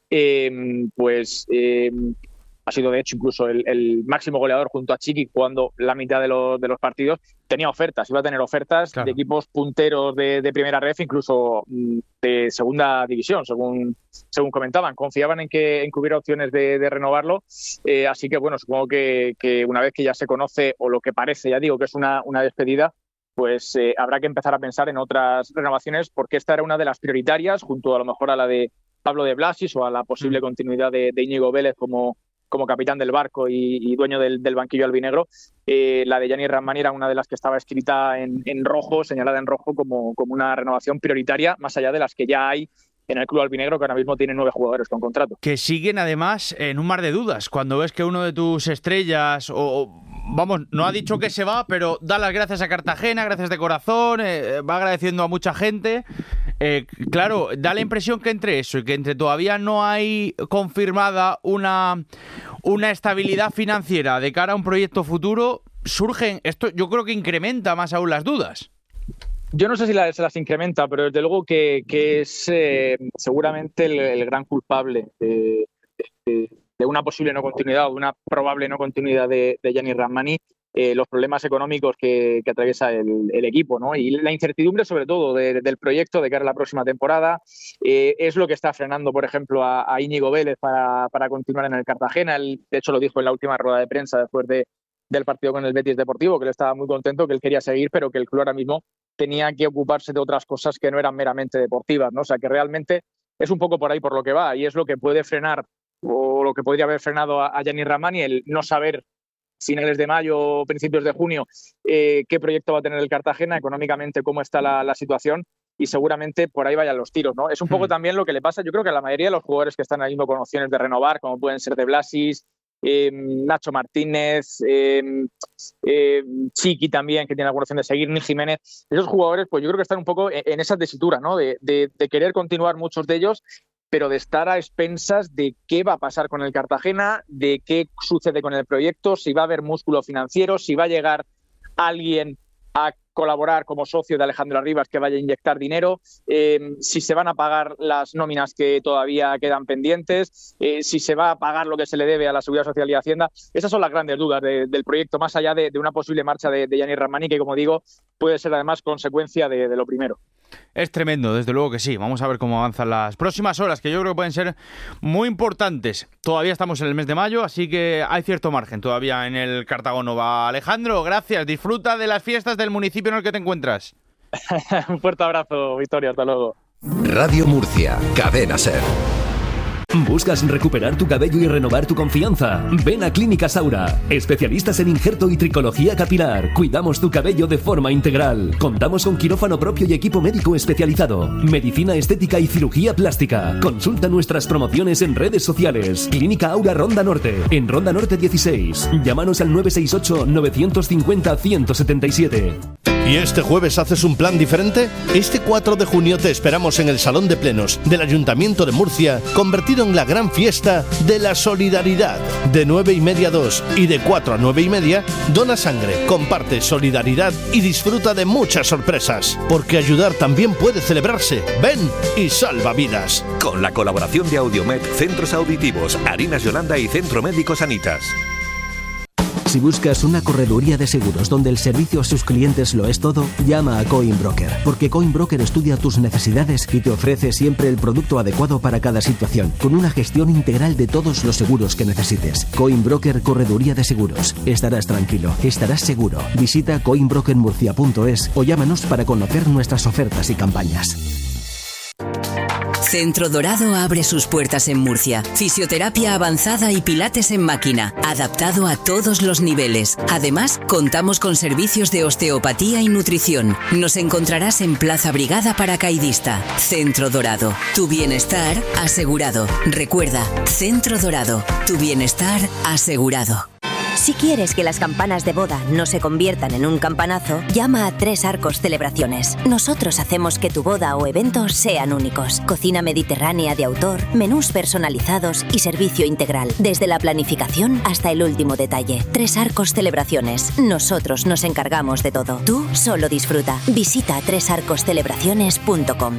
ha sido de hecho incluso el máximo goleador junto a Chiqui, jugando la mitad de los partidos. Tenía ofertas, iba a tener ofertas de equipos punteros de primera ref, incluso de segunda división, según comentaban. Confiaban en que hubiera opciones de renovarlo, así que bueno, supongo que una vez que ya se conoce, o lo que parece, ya digo, que es una despedida, pues habrá que empezar a pensar en otras renovaciones, porque esta era una de las prioritarias, junto a lo mejor a la de Pablo de Blasis o a la posible continuidad de Íñigo Vélez como capitán del barco y dueño del banquillo albinegro. La de Yanis Rahmani era una de las que estaba escrita en rojo, señalada en rojo como una renovación prioritaria, más allá de las que ya hay en el club albinegro, que ahora mismo tiene 9 jugadores con contrato.
Que siguen además en un mar de dudas. Cuando ves que uno de tus estrellas, no ha dicho que se va, pero da las gracias a Cartagena, gracias de corazón, va agradeciendo a mucha gente. Claro, da la impresión que entre eso y que entre todavía no hay confirmada una estabilidad financiera de cara a un proyecto futuro, surgen, esto yo creo que incrementa más aún las dudas.
Yo no sé si se las incrementa, pero desde luego que es seguramente el gran culpable de una posible no continuidad o de una probable no continuidad de Yanis Rahmani, los problemas económicos que atraviesa el equipo, ¿no? Y la incertidumbre sobre todo del proyecto de cara a la próxima temporada es lo que está frenando, por ejemplo, a Íñigo Vélez para continuar en el Cartagena. Él, de hecho, lo dijo en la última rueda de prensa después del partido con el Betis Deportivo, que él estaba muy contento, que él quería seguir, pero que el club ahora mismo tenía que ocuparse de otras cosas que no eran meramente deportivas, ¿no? O sea, que realmente es un poco por ahí por lo que va, y es lo que puede frenar, o lo que podría haber frenado a Yanis Rahmani, el no saber finales de mayo o principios de junio qué proyecto va a tener el Cartagena, económicamente cómo está la situación, y seguramente por ahí vayan los tiros, ¿no? Es un poco también lo que le pasa, yo creo que a la mayoría de los jugadores que están ahí con opciones de renovar, como pueden ser de Blasis, Nacho Martínez, Chiqui también, que tiene alguna opción de seguir, Ni Jiménez. Esos jugadores, pues yo creo que están un poco en esa tesitura, ¿no? De querer continuar muchos de ellos, pero de estar a expensas de qué va a pasar con el Cartagena, de qué sucede con el proyecto, si va a haber músculo financiero, si va a llegar alguien a colaborar como socio de Alejandro Arribas que vaya a inyectar dinero, si se van a pagar las nóminas que todavía quedan pendientes, si se va a pagar lo que se le debe a la Seguridad Social y Hacienda. Esas son las grandes dudas del proyecto, más allá de una posible marcha de Yanis Rahmani, que, como digo, puede ser además consecuencia de lo primero.
Es tremendo, desde luego que sí. Vamos a ver cómo avanzan las próximas horas, que yo creo que pueden ser muy importantes. Todavía estamos en el mes de mayo, así que hay cierto margen todavía en el Cartagonova. Alejandro, gracias. Disfruta de las fiestas del municipio en el que te encuentras.
Un fuerte abrazo, Victoria. Hasta luego.
Radio Murcia, Cadena SER.
¿Buscas recuperar tu cabello y renovar tu confianza? Ven a Clínica Saura, especialistas en injerto y tricología capilar. Cuidamos tu cabello de forma integral. Contamos con quirófano propio y equipo médico especializado, medicina estética y cirugía plástica. Consulta nuestras promociones en redes sociales. Clínica Aura Ronda Norte, en Ronda Norte 16. Llámanos al 968-950-177.
¿Y este jueves haces un plan diferente? Este 4 de junio te esperamos en el Salón de Plenos del Ayuntamiento de Murcia, convertido en la gran fiesta de la solidaridad. De 9:30 a 2 y de 4 a 9:30, dona sangre, comparte solidaridad y disfruta de muchas sorpresas. Porque ayudar también puede celebrarse. Ven y salva vidas.
Con la colaboración de Audiomed, Centros Auditivos, Harinas Yolanda y Centro Médico Sanitas.
Si buscas una correduría de seguros donde el servicio a sus clientes lo es todo, llama a Coinbroker, porque Coinbroker estudia tus necesidades y te ofrece siempre el producto adecuado para cada situación, con una gestión integral de todos los seguros que necesites. Coinbroker Correduría de Seguros. Estarás tranquilo, estarás seguro. Visita coinbrokermurcia.es o llámanos para conocer nuestras ofertas y campañas.
Centro Dorado abre sus puertas en Murcia. Fisioterapia avanzada y pilates en máquina, adaptado a todos los niveles. Además, contamos con servicios de osteopatía y nutrición. Nos encontrarás en Plaza Brigada Paracaidista. Centro Dorado. Tu bienestar asegurado. Recuerda, Centro Dorado. Tu bienestar asegurado.
Si quieres que las campanas de boda no se conviertan en un campanazo, llama a Tres Arcos Celebraciones. Nosotros hacemos que tu boda o evento sean únicos. Cocina mediterránea de autor, menús personalizados y servicio integral, desde la planificación hasta el último detalle. Tres Arcos Celebraciones. Nosotros nos encargamos de todo. Tú solo disfruta. Visita tresarcoscelebraciones.com.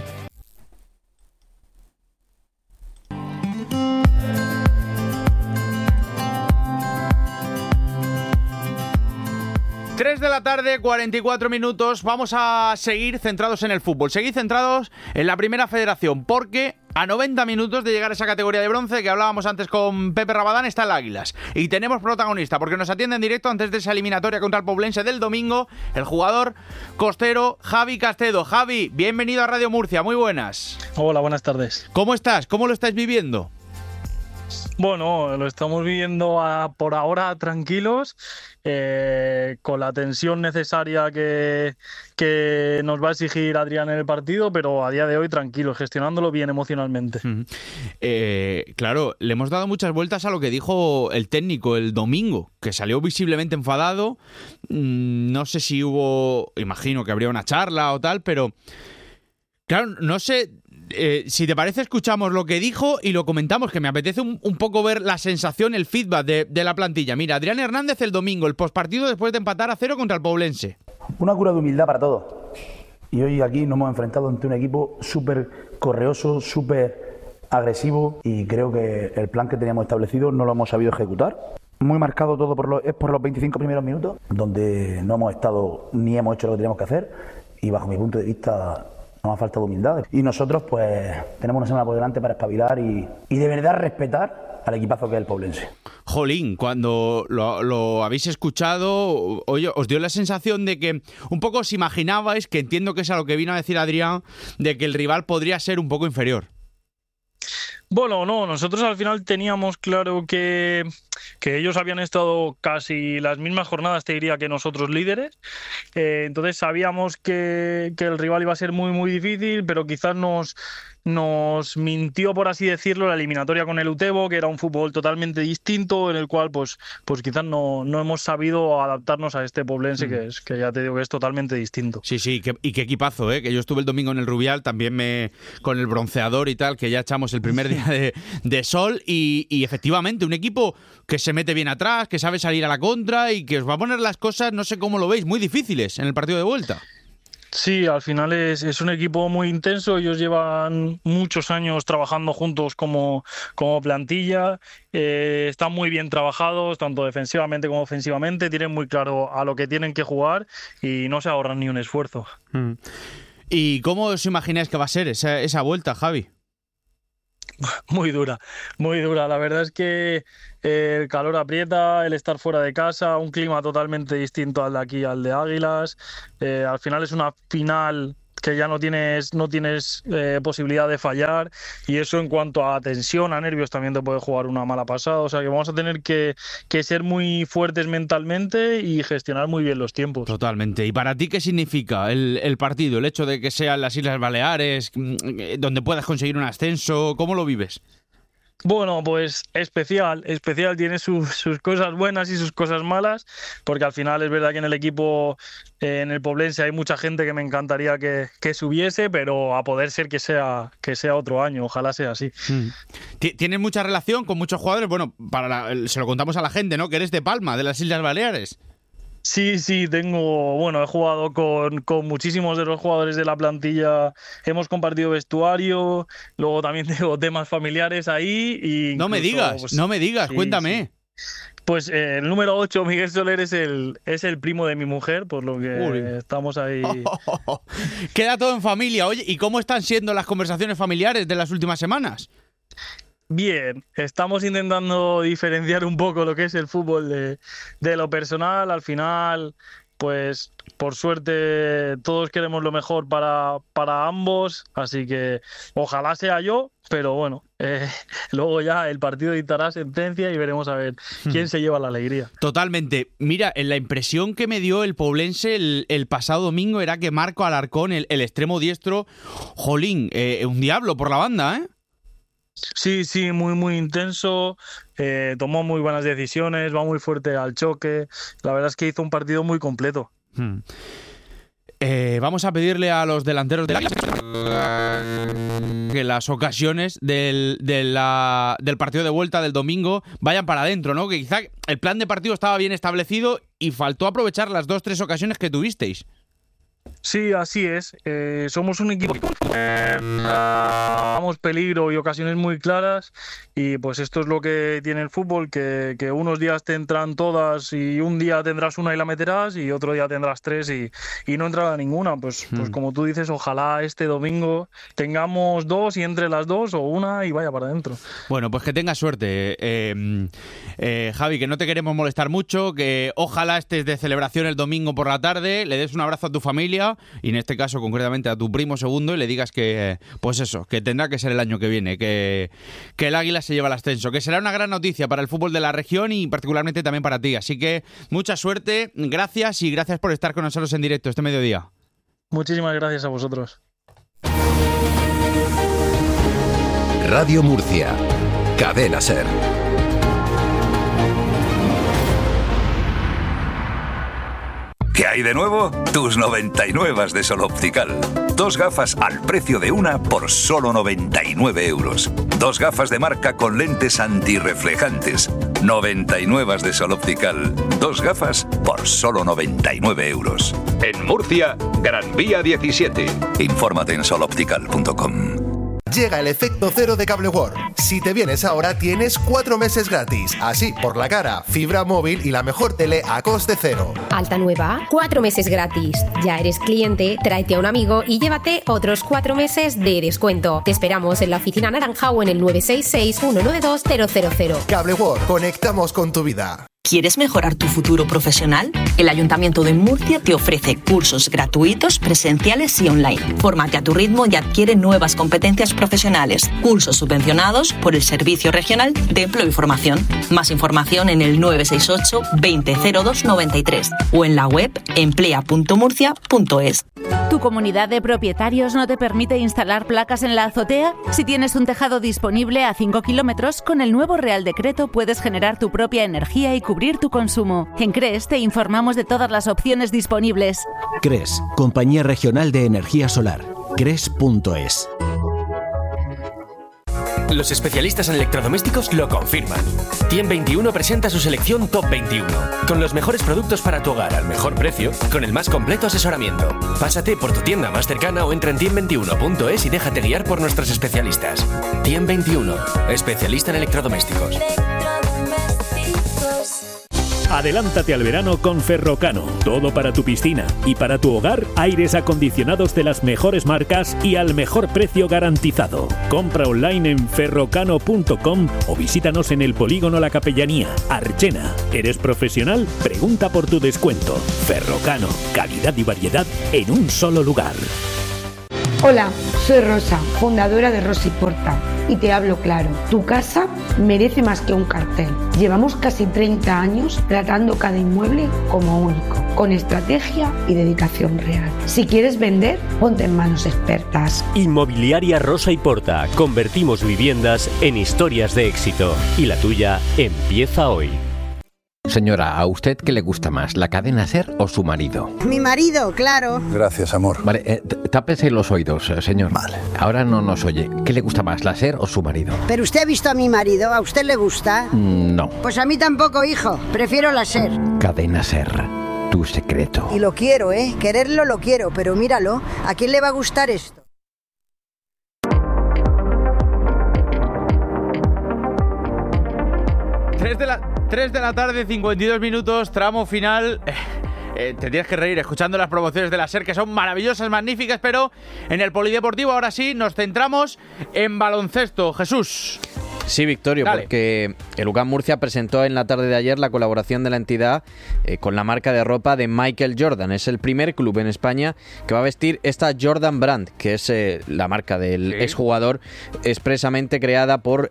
De la tarde, 44 minutos. Vamos a seguir centrados en el fútbol. Seguir centrados en la Primera Federación, porque a 90 minutos de llegar a esa categoría de bronce que hablábamos antes con Pepe Rabadán está el Águilas. Y tenemos protagonista, porque nos atiende en directo antes de esa eliminatoria contra el Poblense del domingo, el jugador costero Javi Castedo. Javi, bienvenido a Radio Murcia. Muy buenas.
Hola, buenas tardes.
¿Cómo estás? ¿Cómo lo estáis viviendo?
Bueno, lo estamos viviendo por ahora tranquilos, con la tensión necesaria que nos va a exigir Adrián en el partido, pero a día de hoy tranquilos, gestionándolo bien emocionalmente.
Claro, le hemos dado muchas vueltas a lo que dijo el técnico el domingo, que salió visiblemente enfadado. No sé si imagino que habría una charla o tal, pero claro, no sé. Si te parece, escuchamos lo que dijo y lo comentamos, que me apetece un poco ver la sensación, el feedback de la plantilla. Mira, Adrián Hernández el domingo, el postpartido después de empatar a 0 contra el Poblense.
Una cura de humildad para todos. Y hoy aquí nos hemos enfrentado ante un equipo súper correoso, súper agresivo, y creo que el plan que teníamos establecido no lo hemos sabido ejecutar. Muy marcado todo por los 25 primeros minutos, donde no hemos estado ni hemos hecho lo que teníamos que hacer, y bajo mi punto de vista nos ha faltado humildad. Y nosotros pues tenemos una semana por delante para espabilar y de verdad respetar al equipazo que es el Poblense.
Jolín, cuando lo habéis escuchado, oye, os dio la sensación de que un poco os imaginabais, que entiendo que es a lo que vino a decir Adrián, de que el rival podría ser un poco inferior.
Bueno, no, nosotros al final teníamos claro que ellos habían estado casi las mismas jornadas, te diría, que nosotros líderes. Entonces sabíamos que el rival iba a ser muy, muy difícil, pero quizás nos mintió, por así decirlo, la eliminatoria con el Utebo, que era un fútbol totalmente distinto, en el cual pues quizás no hemos sabido adaptarnos a este poblense, que ya te digo que es totalmente distinto.
Sí, y qué equipazo, que yo estuve el domingo en el Rubial, también con el bronceador y tal, que ya echamos el primer día de sol, y efectivamente un equipo que se mete bien atrás, que sabe salir a la contra y que os va a poner las cosas, no sé cómo lo veis, muy difíciles en el partido de vuelta.
Sí, al final es un equipo muy intenso. Ellos llevan muchos años trabajando juntos como plantilla. Están muy bien trabajados, tanto defensivamente como ofensivamente. Tienen muy claro a lo que tienen que jugar y no se ahorran ni un esfuerzo.
¿Y cómo os imagináis que va a ser esa vuelta, Javi?
Muy dura, muy dura. La verdad es que el calor aprieta, el estar fuera de casa, un clima totalmente distinto al de aquí, al de Águilas. Al final es una final que ya no tienes posibilidad de fallar, y eso en cuanto a tensión, a nervios, también te puede jugar una mala pasada. O sea que vamos a tener que ser muy fuertes mentalmente y gestionar muy bien los tiempos.
Totalmente. ¿Y para ti qué significa el partido? El hecho de que sean las Islas Baleares, donde puedas conseguir un ascenso, ¿cómo lo vives?
Bueno, pues especial, tiene sus cosas buenas y sus cosas malas, porque al final es verdad que en el equipo, en el poblense, hay mucha gente que me encantaría que subiese, pero a poder ser que sea otro año, ojalá sea así.
¿Tienes mucha relación con muchos jugadores? Bueno, se lo contamos a la gente, ¿no? Que eres de Palma, de las Islas Baleares.
Sí, he jugado con muchísimos de los jugadores de la plantilla, hemos compartido vestuario, luego también tengo temas familiares ahí. Y
no me digas, cuéntame.
Sí. Pues el número 8, Miguel Soler, es el primo de mi mujer, por lo que estamos ahí.
Queda todo en familia. Oye, ¿y cómo están siendo las conversaciones familiares de las últimas semanas?
Bien, estamos intentando diferenciar un poco lo que es el fútbol de lo personal. Al final, pues por suerte todos queremos lo mejor para ambos, así que ojalá sea yo, pero bueno, luego ya el partido dictará sentencia y veremos a ver quién se lleva la alegría.
Totalmente. Mira, la impresión que me dio el poblense el pasado domingo era que Marco Alarcón, el extremo diestro, jolín, un diablo por la banda, ¿eh?
Sí, muy, muy intenso, tomó muy buenas decisiones, va muy fuerte al choque. La verdad es que hizo un partido muy completo.
Vamos a pedirle a los delanteros del que las ocasiones del partido de vuelta del domingo vayan para adentro, ¿no? Que quizá el plan de partido estaba bien establecido y faltó aprovechar las 2-3 ocasiones que tuvisteis.
Sí, así es. Somos un equipo que damos peligro y ocasiones muy claras, y pues esto es lo que tiene el fútbol, que unos días te entran todas y un día tendrás una y la meterás y otro día tendrás 3 y no entrará ninguna. Pues como tú dices, ojalá este domingo tengamos 2 y entre las 2 o una y vaya para adentro.
Bueno, pues que tengas suerte. Javi, que no te queremos molestar mucho, que ojalá estés de celebración el domingo por la tarde, le des un abrazo a tu familia y en este caso concretamente a tu primo segundo y le digas que, pues eso, que tendrá que ser el año que viene, que el Águila se lleva el ascenso, que será una gran noticia para el fútbol de la región y particularmente también para ti. Así que mucha suerte, gracias y gracias por estar con nosotros en directo este mediodía.
Muchísimas gracias a vosotros.
Radio Murcia, Cadena SER.
¿Qué hay de nuevo? Tus 99 de Sol Optical. 2 gafas al precio de una por solo 99 euros. 2 gafas de marca con lentes antirreflejantes. 99 de Sol Optical. 2 gafas por solo 99 euros.
En Murcia, Gran Vía 17.
Infórmate en soloptical.com.
Llega el efecto cero de Cable World. Si te vienes ahora tienes 4 meses gratis. Así, por la cara, fibra móvil y la mejor tele a coste cero.
Alta nueva, 4 meses gratis. Ya eres cliente, tráete a un amigo y llévate otros 4 meses de descuento. Te esperamos en la oficina naranja o en el 966 192 000.
Cable World, conectamos con tu vida.
¿Quieres mejorar tu futuro profesional? El Ayuntamiento de Murcia te ofrece cursos gratuitos, presenciales y online. Fórmate a tu ritmo y adquiere nuevas competencias profesionales. Cursos subvencionados por el Servicio Regional de Empleo y Formación. Más información en el 968 2002 93 o en la web emplea.murcia.es.
¿Tu comunidad de propietarios no te permite instalar placas en la azotea? Si tienes un tejado disponible a 5 kilómetros, con el nuevo Real Decreto puedes generar tu propia energía y cubrir tu consumo. En CRES te informamos de todas las opciones disponibles.
CRES, Compañía Regional de Energía Solar. CRES.es.
Los especialistas en electrodomésticos lo confirman. Tiem21 presenta su selección Top 21, con los mejores productos para tu hogar al mejor precio, con el más completo asesoramiento. Pásate por tu tienda más cercana o entra en tiem21.es y déjate guiar por nuestros especialistas. Tiem21, especialista en electrodomésticos.
Adelántate al verano con Ferrocano. Todo para tu piscina y para tu hogar, aires acondicionados de las mejores marcas y al mejor precio garantizado. Compra online en ferrocano.com o visítanos en el Polígono La Capellanía, Archena. ¿Eres profesional? Pregunta por tu descuento. Ferrocano, calidad y variedad en un solo lugar.
Hola, soy Rosa, fundadora de Rosa y Porta, y te hablo claro. Tu casa merece más que un cartel. Llevamos casi 30 años tratando cada inmueble como único, con estrategia y dedicación real. Si quieres vender, ponte en manos expertas.
Inmobiliaria Rosa y Porta. Convertimos viviendas en historias de éxito. Y la tuya empieza hoy.
Señora, ¿a usted qué le gusta más, la cadena SER o su marido?
Mi marido, claro.
Gracias, amor. Vale, tápese los oídos, señor. Vale. Ahora no nos oye. ¿Qué le gusta más, la SER o su marido?
Pero usted ha visto a mi marido, ¿a usted le gusta?
No.
Pues a mí tampoco, hijo. Prefiero la SER.
Cadena SER, tu secreto.
Y lo quiero, ¿eh? Quererlo lo quiero, pero míralo. ¿A quién le va a gustar esto?
Tres de la tarde, 52 minutos, tramo final. Te tienes que reír escuchando las promociones de la SER, que son maravillosas, magníficas, pero en el polideportivo ahora sí nos centramos en baloncesto. Jesús.
Sí, Victorio,
Dale.
porque el UCAM Murcia presentó en la tarde de ayer la colaboración de la entidad con la marca de ropa de Michael Jordan. Es el primer club en España que va a vestir esta Jordan Brand, que es la marca del exjugador expresamente creada por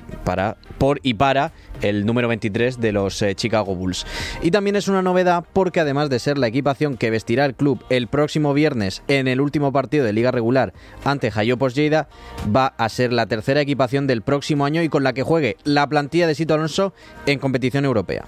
y para el número 23 de los Chicago Bulls. Y también es una novedad porque además de ser la equipación que vestirá el club el próximo viernes en el último partido de liga regular ante Jayopos Lleida, va a ser la tercera equipación del próximo año y con la que juegue la plantilla de Sito Alonso en competición europea.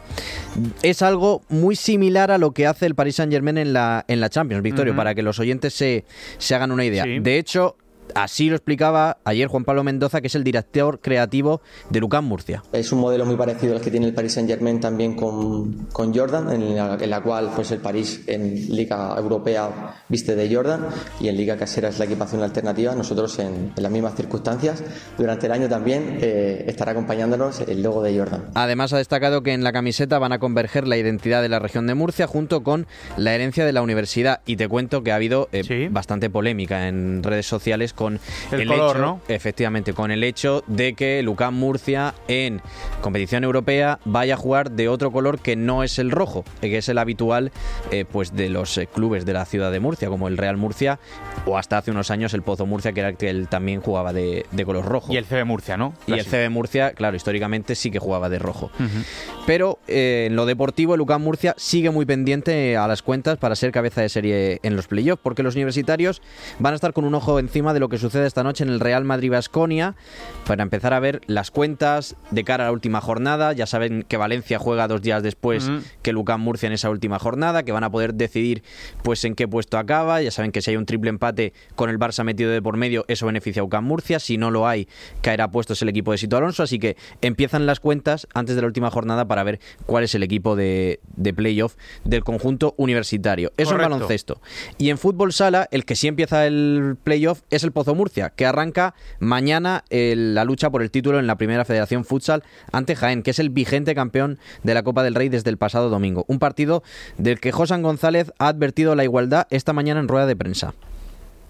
Es algo muy similar a lo que hace el Paris Saint-Germain en la Champions, Victorio, para que los oyentes se hagan una idea. Sí. De hecho, así lo explicaba ayer Juan Pablo Mendoza, que es el director creativo de UCAM Murcia.
Es un modelo muy parecido al que tiene el Paris Saint-Germain también con Jordan, en la cual pues el París en Liga Europea viste de Jordan y en Liga Casera es la equipación alternativa. Nosotros en las mismas circunstancias durante el año también estará acompañándonos el logo de Jordan.
Además ha destacado que en la camiseta van a converger la identidad de la región de Murcia junto con la herencia de la universidad, y te cuento que ha habido bastante polémica en redes sociales con el color, hecho, ¿no? Efectivamente, con el hecho de que el UCAM Murcia en competición europea vaya a jugar de otro color que no es el rojo, que es el habitual pues de los clubes de la ciudad de Murcia, como el Real Murcia o hasta hace unos años el Pozo Murcia, que era el que él también jugaba de color rojo.
Y el CB Murcia, ¿no?
Y el CB Murcia, claro, históricamente sí que jugaba de rojo. Pero en lo deportivo el UCAM Murcia sigue muy pendiente a las cuentas para ser cabeza de serie en los playoffs, porque los universitarios van a estar con un ojo encima de lo que sucede esta noche en el Real Madrid-Baskonia para empezar a ver las cuentas de cara a la última jornada. Ya saben que Valencia juega 2 días después que el UCAM Murcia en esa última jornada, que van a poder decidir pues en qué puesto acaba. Ya saben que si hay un triple empate con el Barça metido de por medio, eso beneficia a UCAM Murcia. Si no lo hay, caerá puestos el equipo de Sito Alonso. Así que empiezan las cuentas antes de la última jornada para ver cuál es el equipo de playoff del conjunto universitario. Eso en baloncesto. Y en fútbol sala, el que sí empieza el playoff es el Pozo Murcia, que arranca mañana la lucha por el título en la Primera Federación Futsal ante Jaén, que es el vigente campeón de la Copa del Rey desde el pasado domingo. Un partido del que Josan González ha advertido la igualdad esta mañana en rueda de prensa.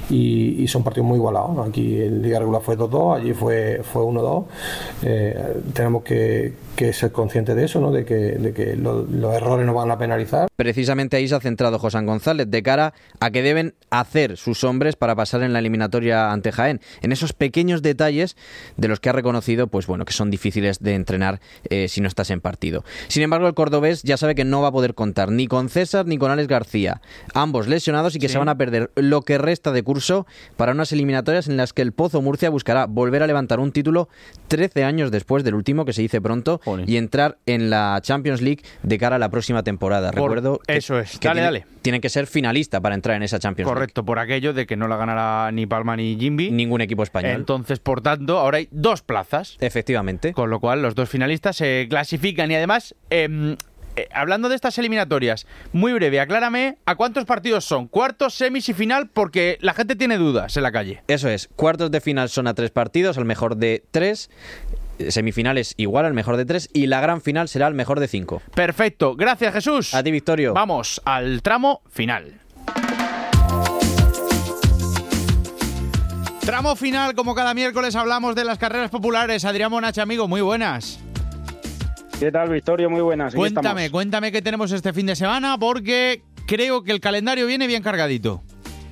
y son partidos muy igualados, ¿no? Aquí en Liga Regular fue 2-2, allí fue 1-2. Tenemos que ser conscientes de eso, ¿no? De que los errores nos van a penalizar.
Precisamente ahí se ha centrado José González de cara a qué deben hacer sus hombres para pasar en la eliminatoria ante Jaén, en esos pequeños detalles de los que ha reconocido pues bueno, que son difíciles de entrenar si no estás en partido. Sin embargo, el cordobés ya sabe que no va a poder contar ni con César ni con Alex García, ambos lesionados, y que se van a perder lo que resta de curso para unas eliminatorias en las que el Pozo Murcia buscará volver a levantar un título 13 años después del último, que se dice pronto, y entrar en la Champions League de cara a la próxima temporada. Recuerdo
eso es.
Que
Dale.
Tienen que ser finalista para entrar en esa Champions League.
Correcto, por aquello de que no la ganará ni Palma ni Jimby.
Ningún equipo español.
Entonces, por tanto, ahora hay 2 plazas.
Efectivamente.
Con lo cual, los 2 finalistas se clasifican. Y además, hablando de estas eliminatorias, muy breve, aclárame a cuántos partidos son, cuartos, semis y final, porque la gente tiene dudas en la calle.
Eso es, cuartos de final son a 3 partidos, al mejor de 3. Semifinales igual al mejor de 3 y la gran final será al mejor de 5.
Perfecto, gracias Jesús.
A ti, Victorio.
Vamos al tramo final. Tramo final, como cada miércoles hablamos de las carreras populares. Adrián Bonache, amigo, muy buenas.
¿Qué tal, Victorio? Muy buenas.
Cuéntame qué tenemos este fin de semana, porque creo que el calendario viene bien cargadito.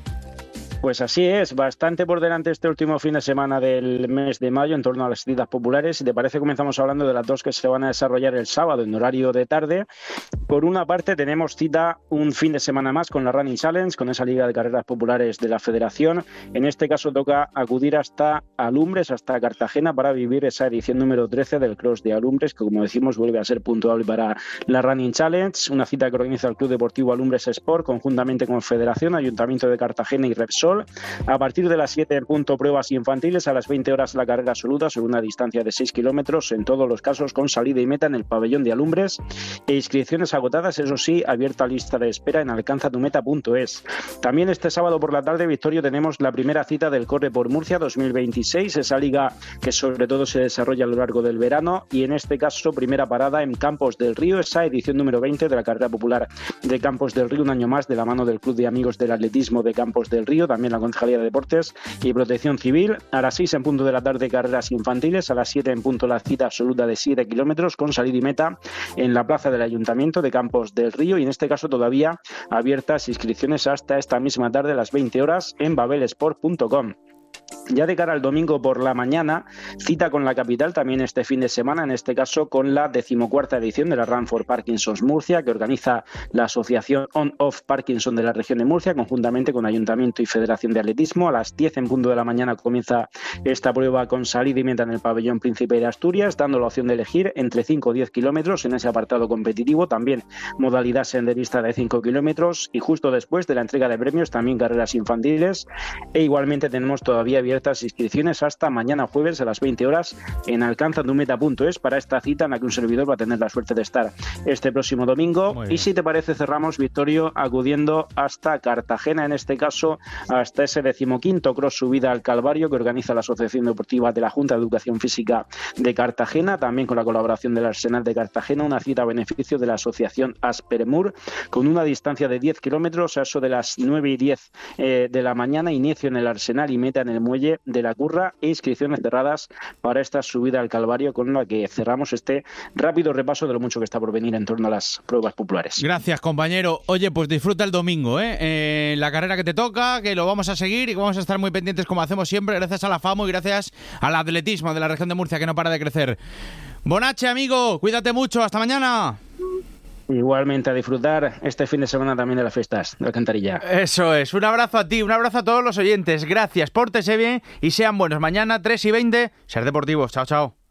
Pues así es, bastante por delante este último fin de semana del mes de mayo en torno a las citas populares. Si te parece, comenzamos hablando de las 2 que se van a desarrollar el sábado en horario de tarde. Por una parte, tenemos cita un fin de semana más con la Running Challenge, con esa liga de carreras populares de la Federación. En este caso toca acudir hasta Alumbres, hasta Cartagena, para vivir esa edición número 13 del Cross de Alumbres, que como decimos vuelve a ser puntuable para la Running Challenge. Una cita que organiza el Club Deportivo Alumbres Sport, conjuntamente con Federación, Ayuntamiento de Cartagena y Repsol. A partir de las 7 en punto pruebas infantiles, a las 20 horas la carrera absoluta sobre una distancia de 6 kilómetros, en todos los casos con salida y meta en el pabellón de Alumbres, e inscripciones agotadas, eso sí, abierta lista de espera en alcanzatumeta.es. También este sábado por la tarde, Victorio, tenemos la primera cita del Corre por Murcia 2026, esa liga que sobre todo se desarrolla a lo largo del verano, y en este caso primera parada en Campos del Río, esa edición número 20 de la carrera popular de Campos del Río, un año más de la mano del Club de Amigos del Atletismo de Campos del Río, también la Concejalía de Deportes y Protección Civil. A las 6 en punto de la tarde, carreras infantiles. A las 7 en punto la cita absoluta de 7 kilómetros con salida y meta en la plaza del Ayuntamiento de Campos del Río, y en este caso todavía abiertas inscripciones hasta esta misma tarde a las 20 horas en babelsport.com. Ya de cara al domingo por la mañana, cita con la capital también este fin de semana, en este caso con la 14ª edición de la Run for Parkinson's Murcia, que organiza la Asociación On-Off Parkinson de la región de Murcia, conjuntamente con Ayuntamiento y Federación de Atletismo. A las 10 en punto de la mañana comienza esta prueba con salida y meta en el pabellón Príncipe de Asturias, dando la opción de elegir entre 5 o 10 kilómetros en ese apartado competitivo, también modalidad senderista de 5 kilómetros, y justo después de la entrega de premios también carreras infantiles, e igualmente tenemos todavía abiertas inscripciones hasta mañana jueves a las 20 horas en alcanzatumeta.es para esta cita en la que un servidor va a tener la suerte de estar este próximo domingo. Y si te parece, cerramos, Victorio, acudiendo hasta Cartagena, en este caso hasta ese 15º Cross Subida al Calvario que organiza la Asociación Deportiva de la Junta de Educación Física de Cartagena, también con la colaboración del Arsenal de Cartagena, una cita a beneficio de la Asociación Asperemur, con una distancia de 10 kilómetros a eso de las 9 y 10 de la mañana, inicio en el Arsenal y meta en el muelle de la Curra, e inscripciones cerradas para esta subida al Calvario, con la que cerramos este rápido repaso de lo mucho que está por venir en torno a las pruebas populares.
Gracias, compañero. Oye, pues disfruta el domingo, la carrera que te toca, que lo vamos a seguir y que vamos a estar muy pendientes como hacemos siempre, gracias a la FAMU y gracias al atletismo de la región de Murcia, que no para de crecer. Bonache, amigo, cuídate mucho, hasta mañana.
Igualmente, a disfrutar este fin de semana también de las fiestas de Alcantarilla.
Eso es, un abrazo a ti, un abrazo a todos los oyentes. Gracias, pórtese bien y sean buenos. Mañana 3:20, Ser Deportivos. Chao, chao.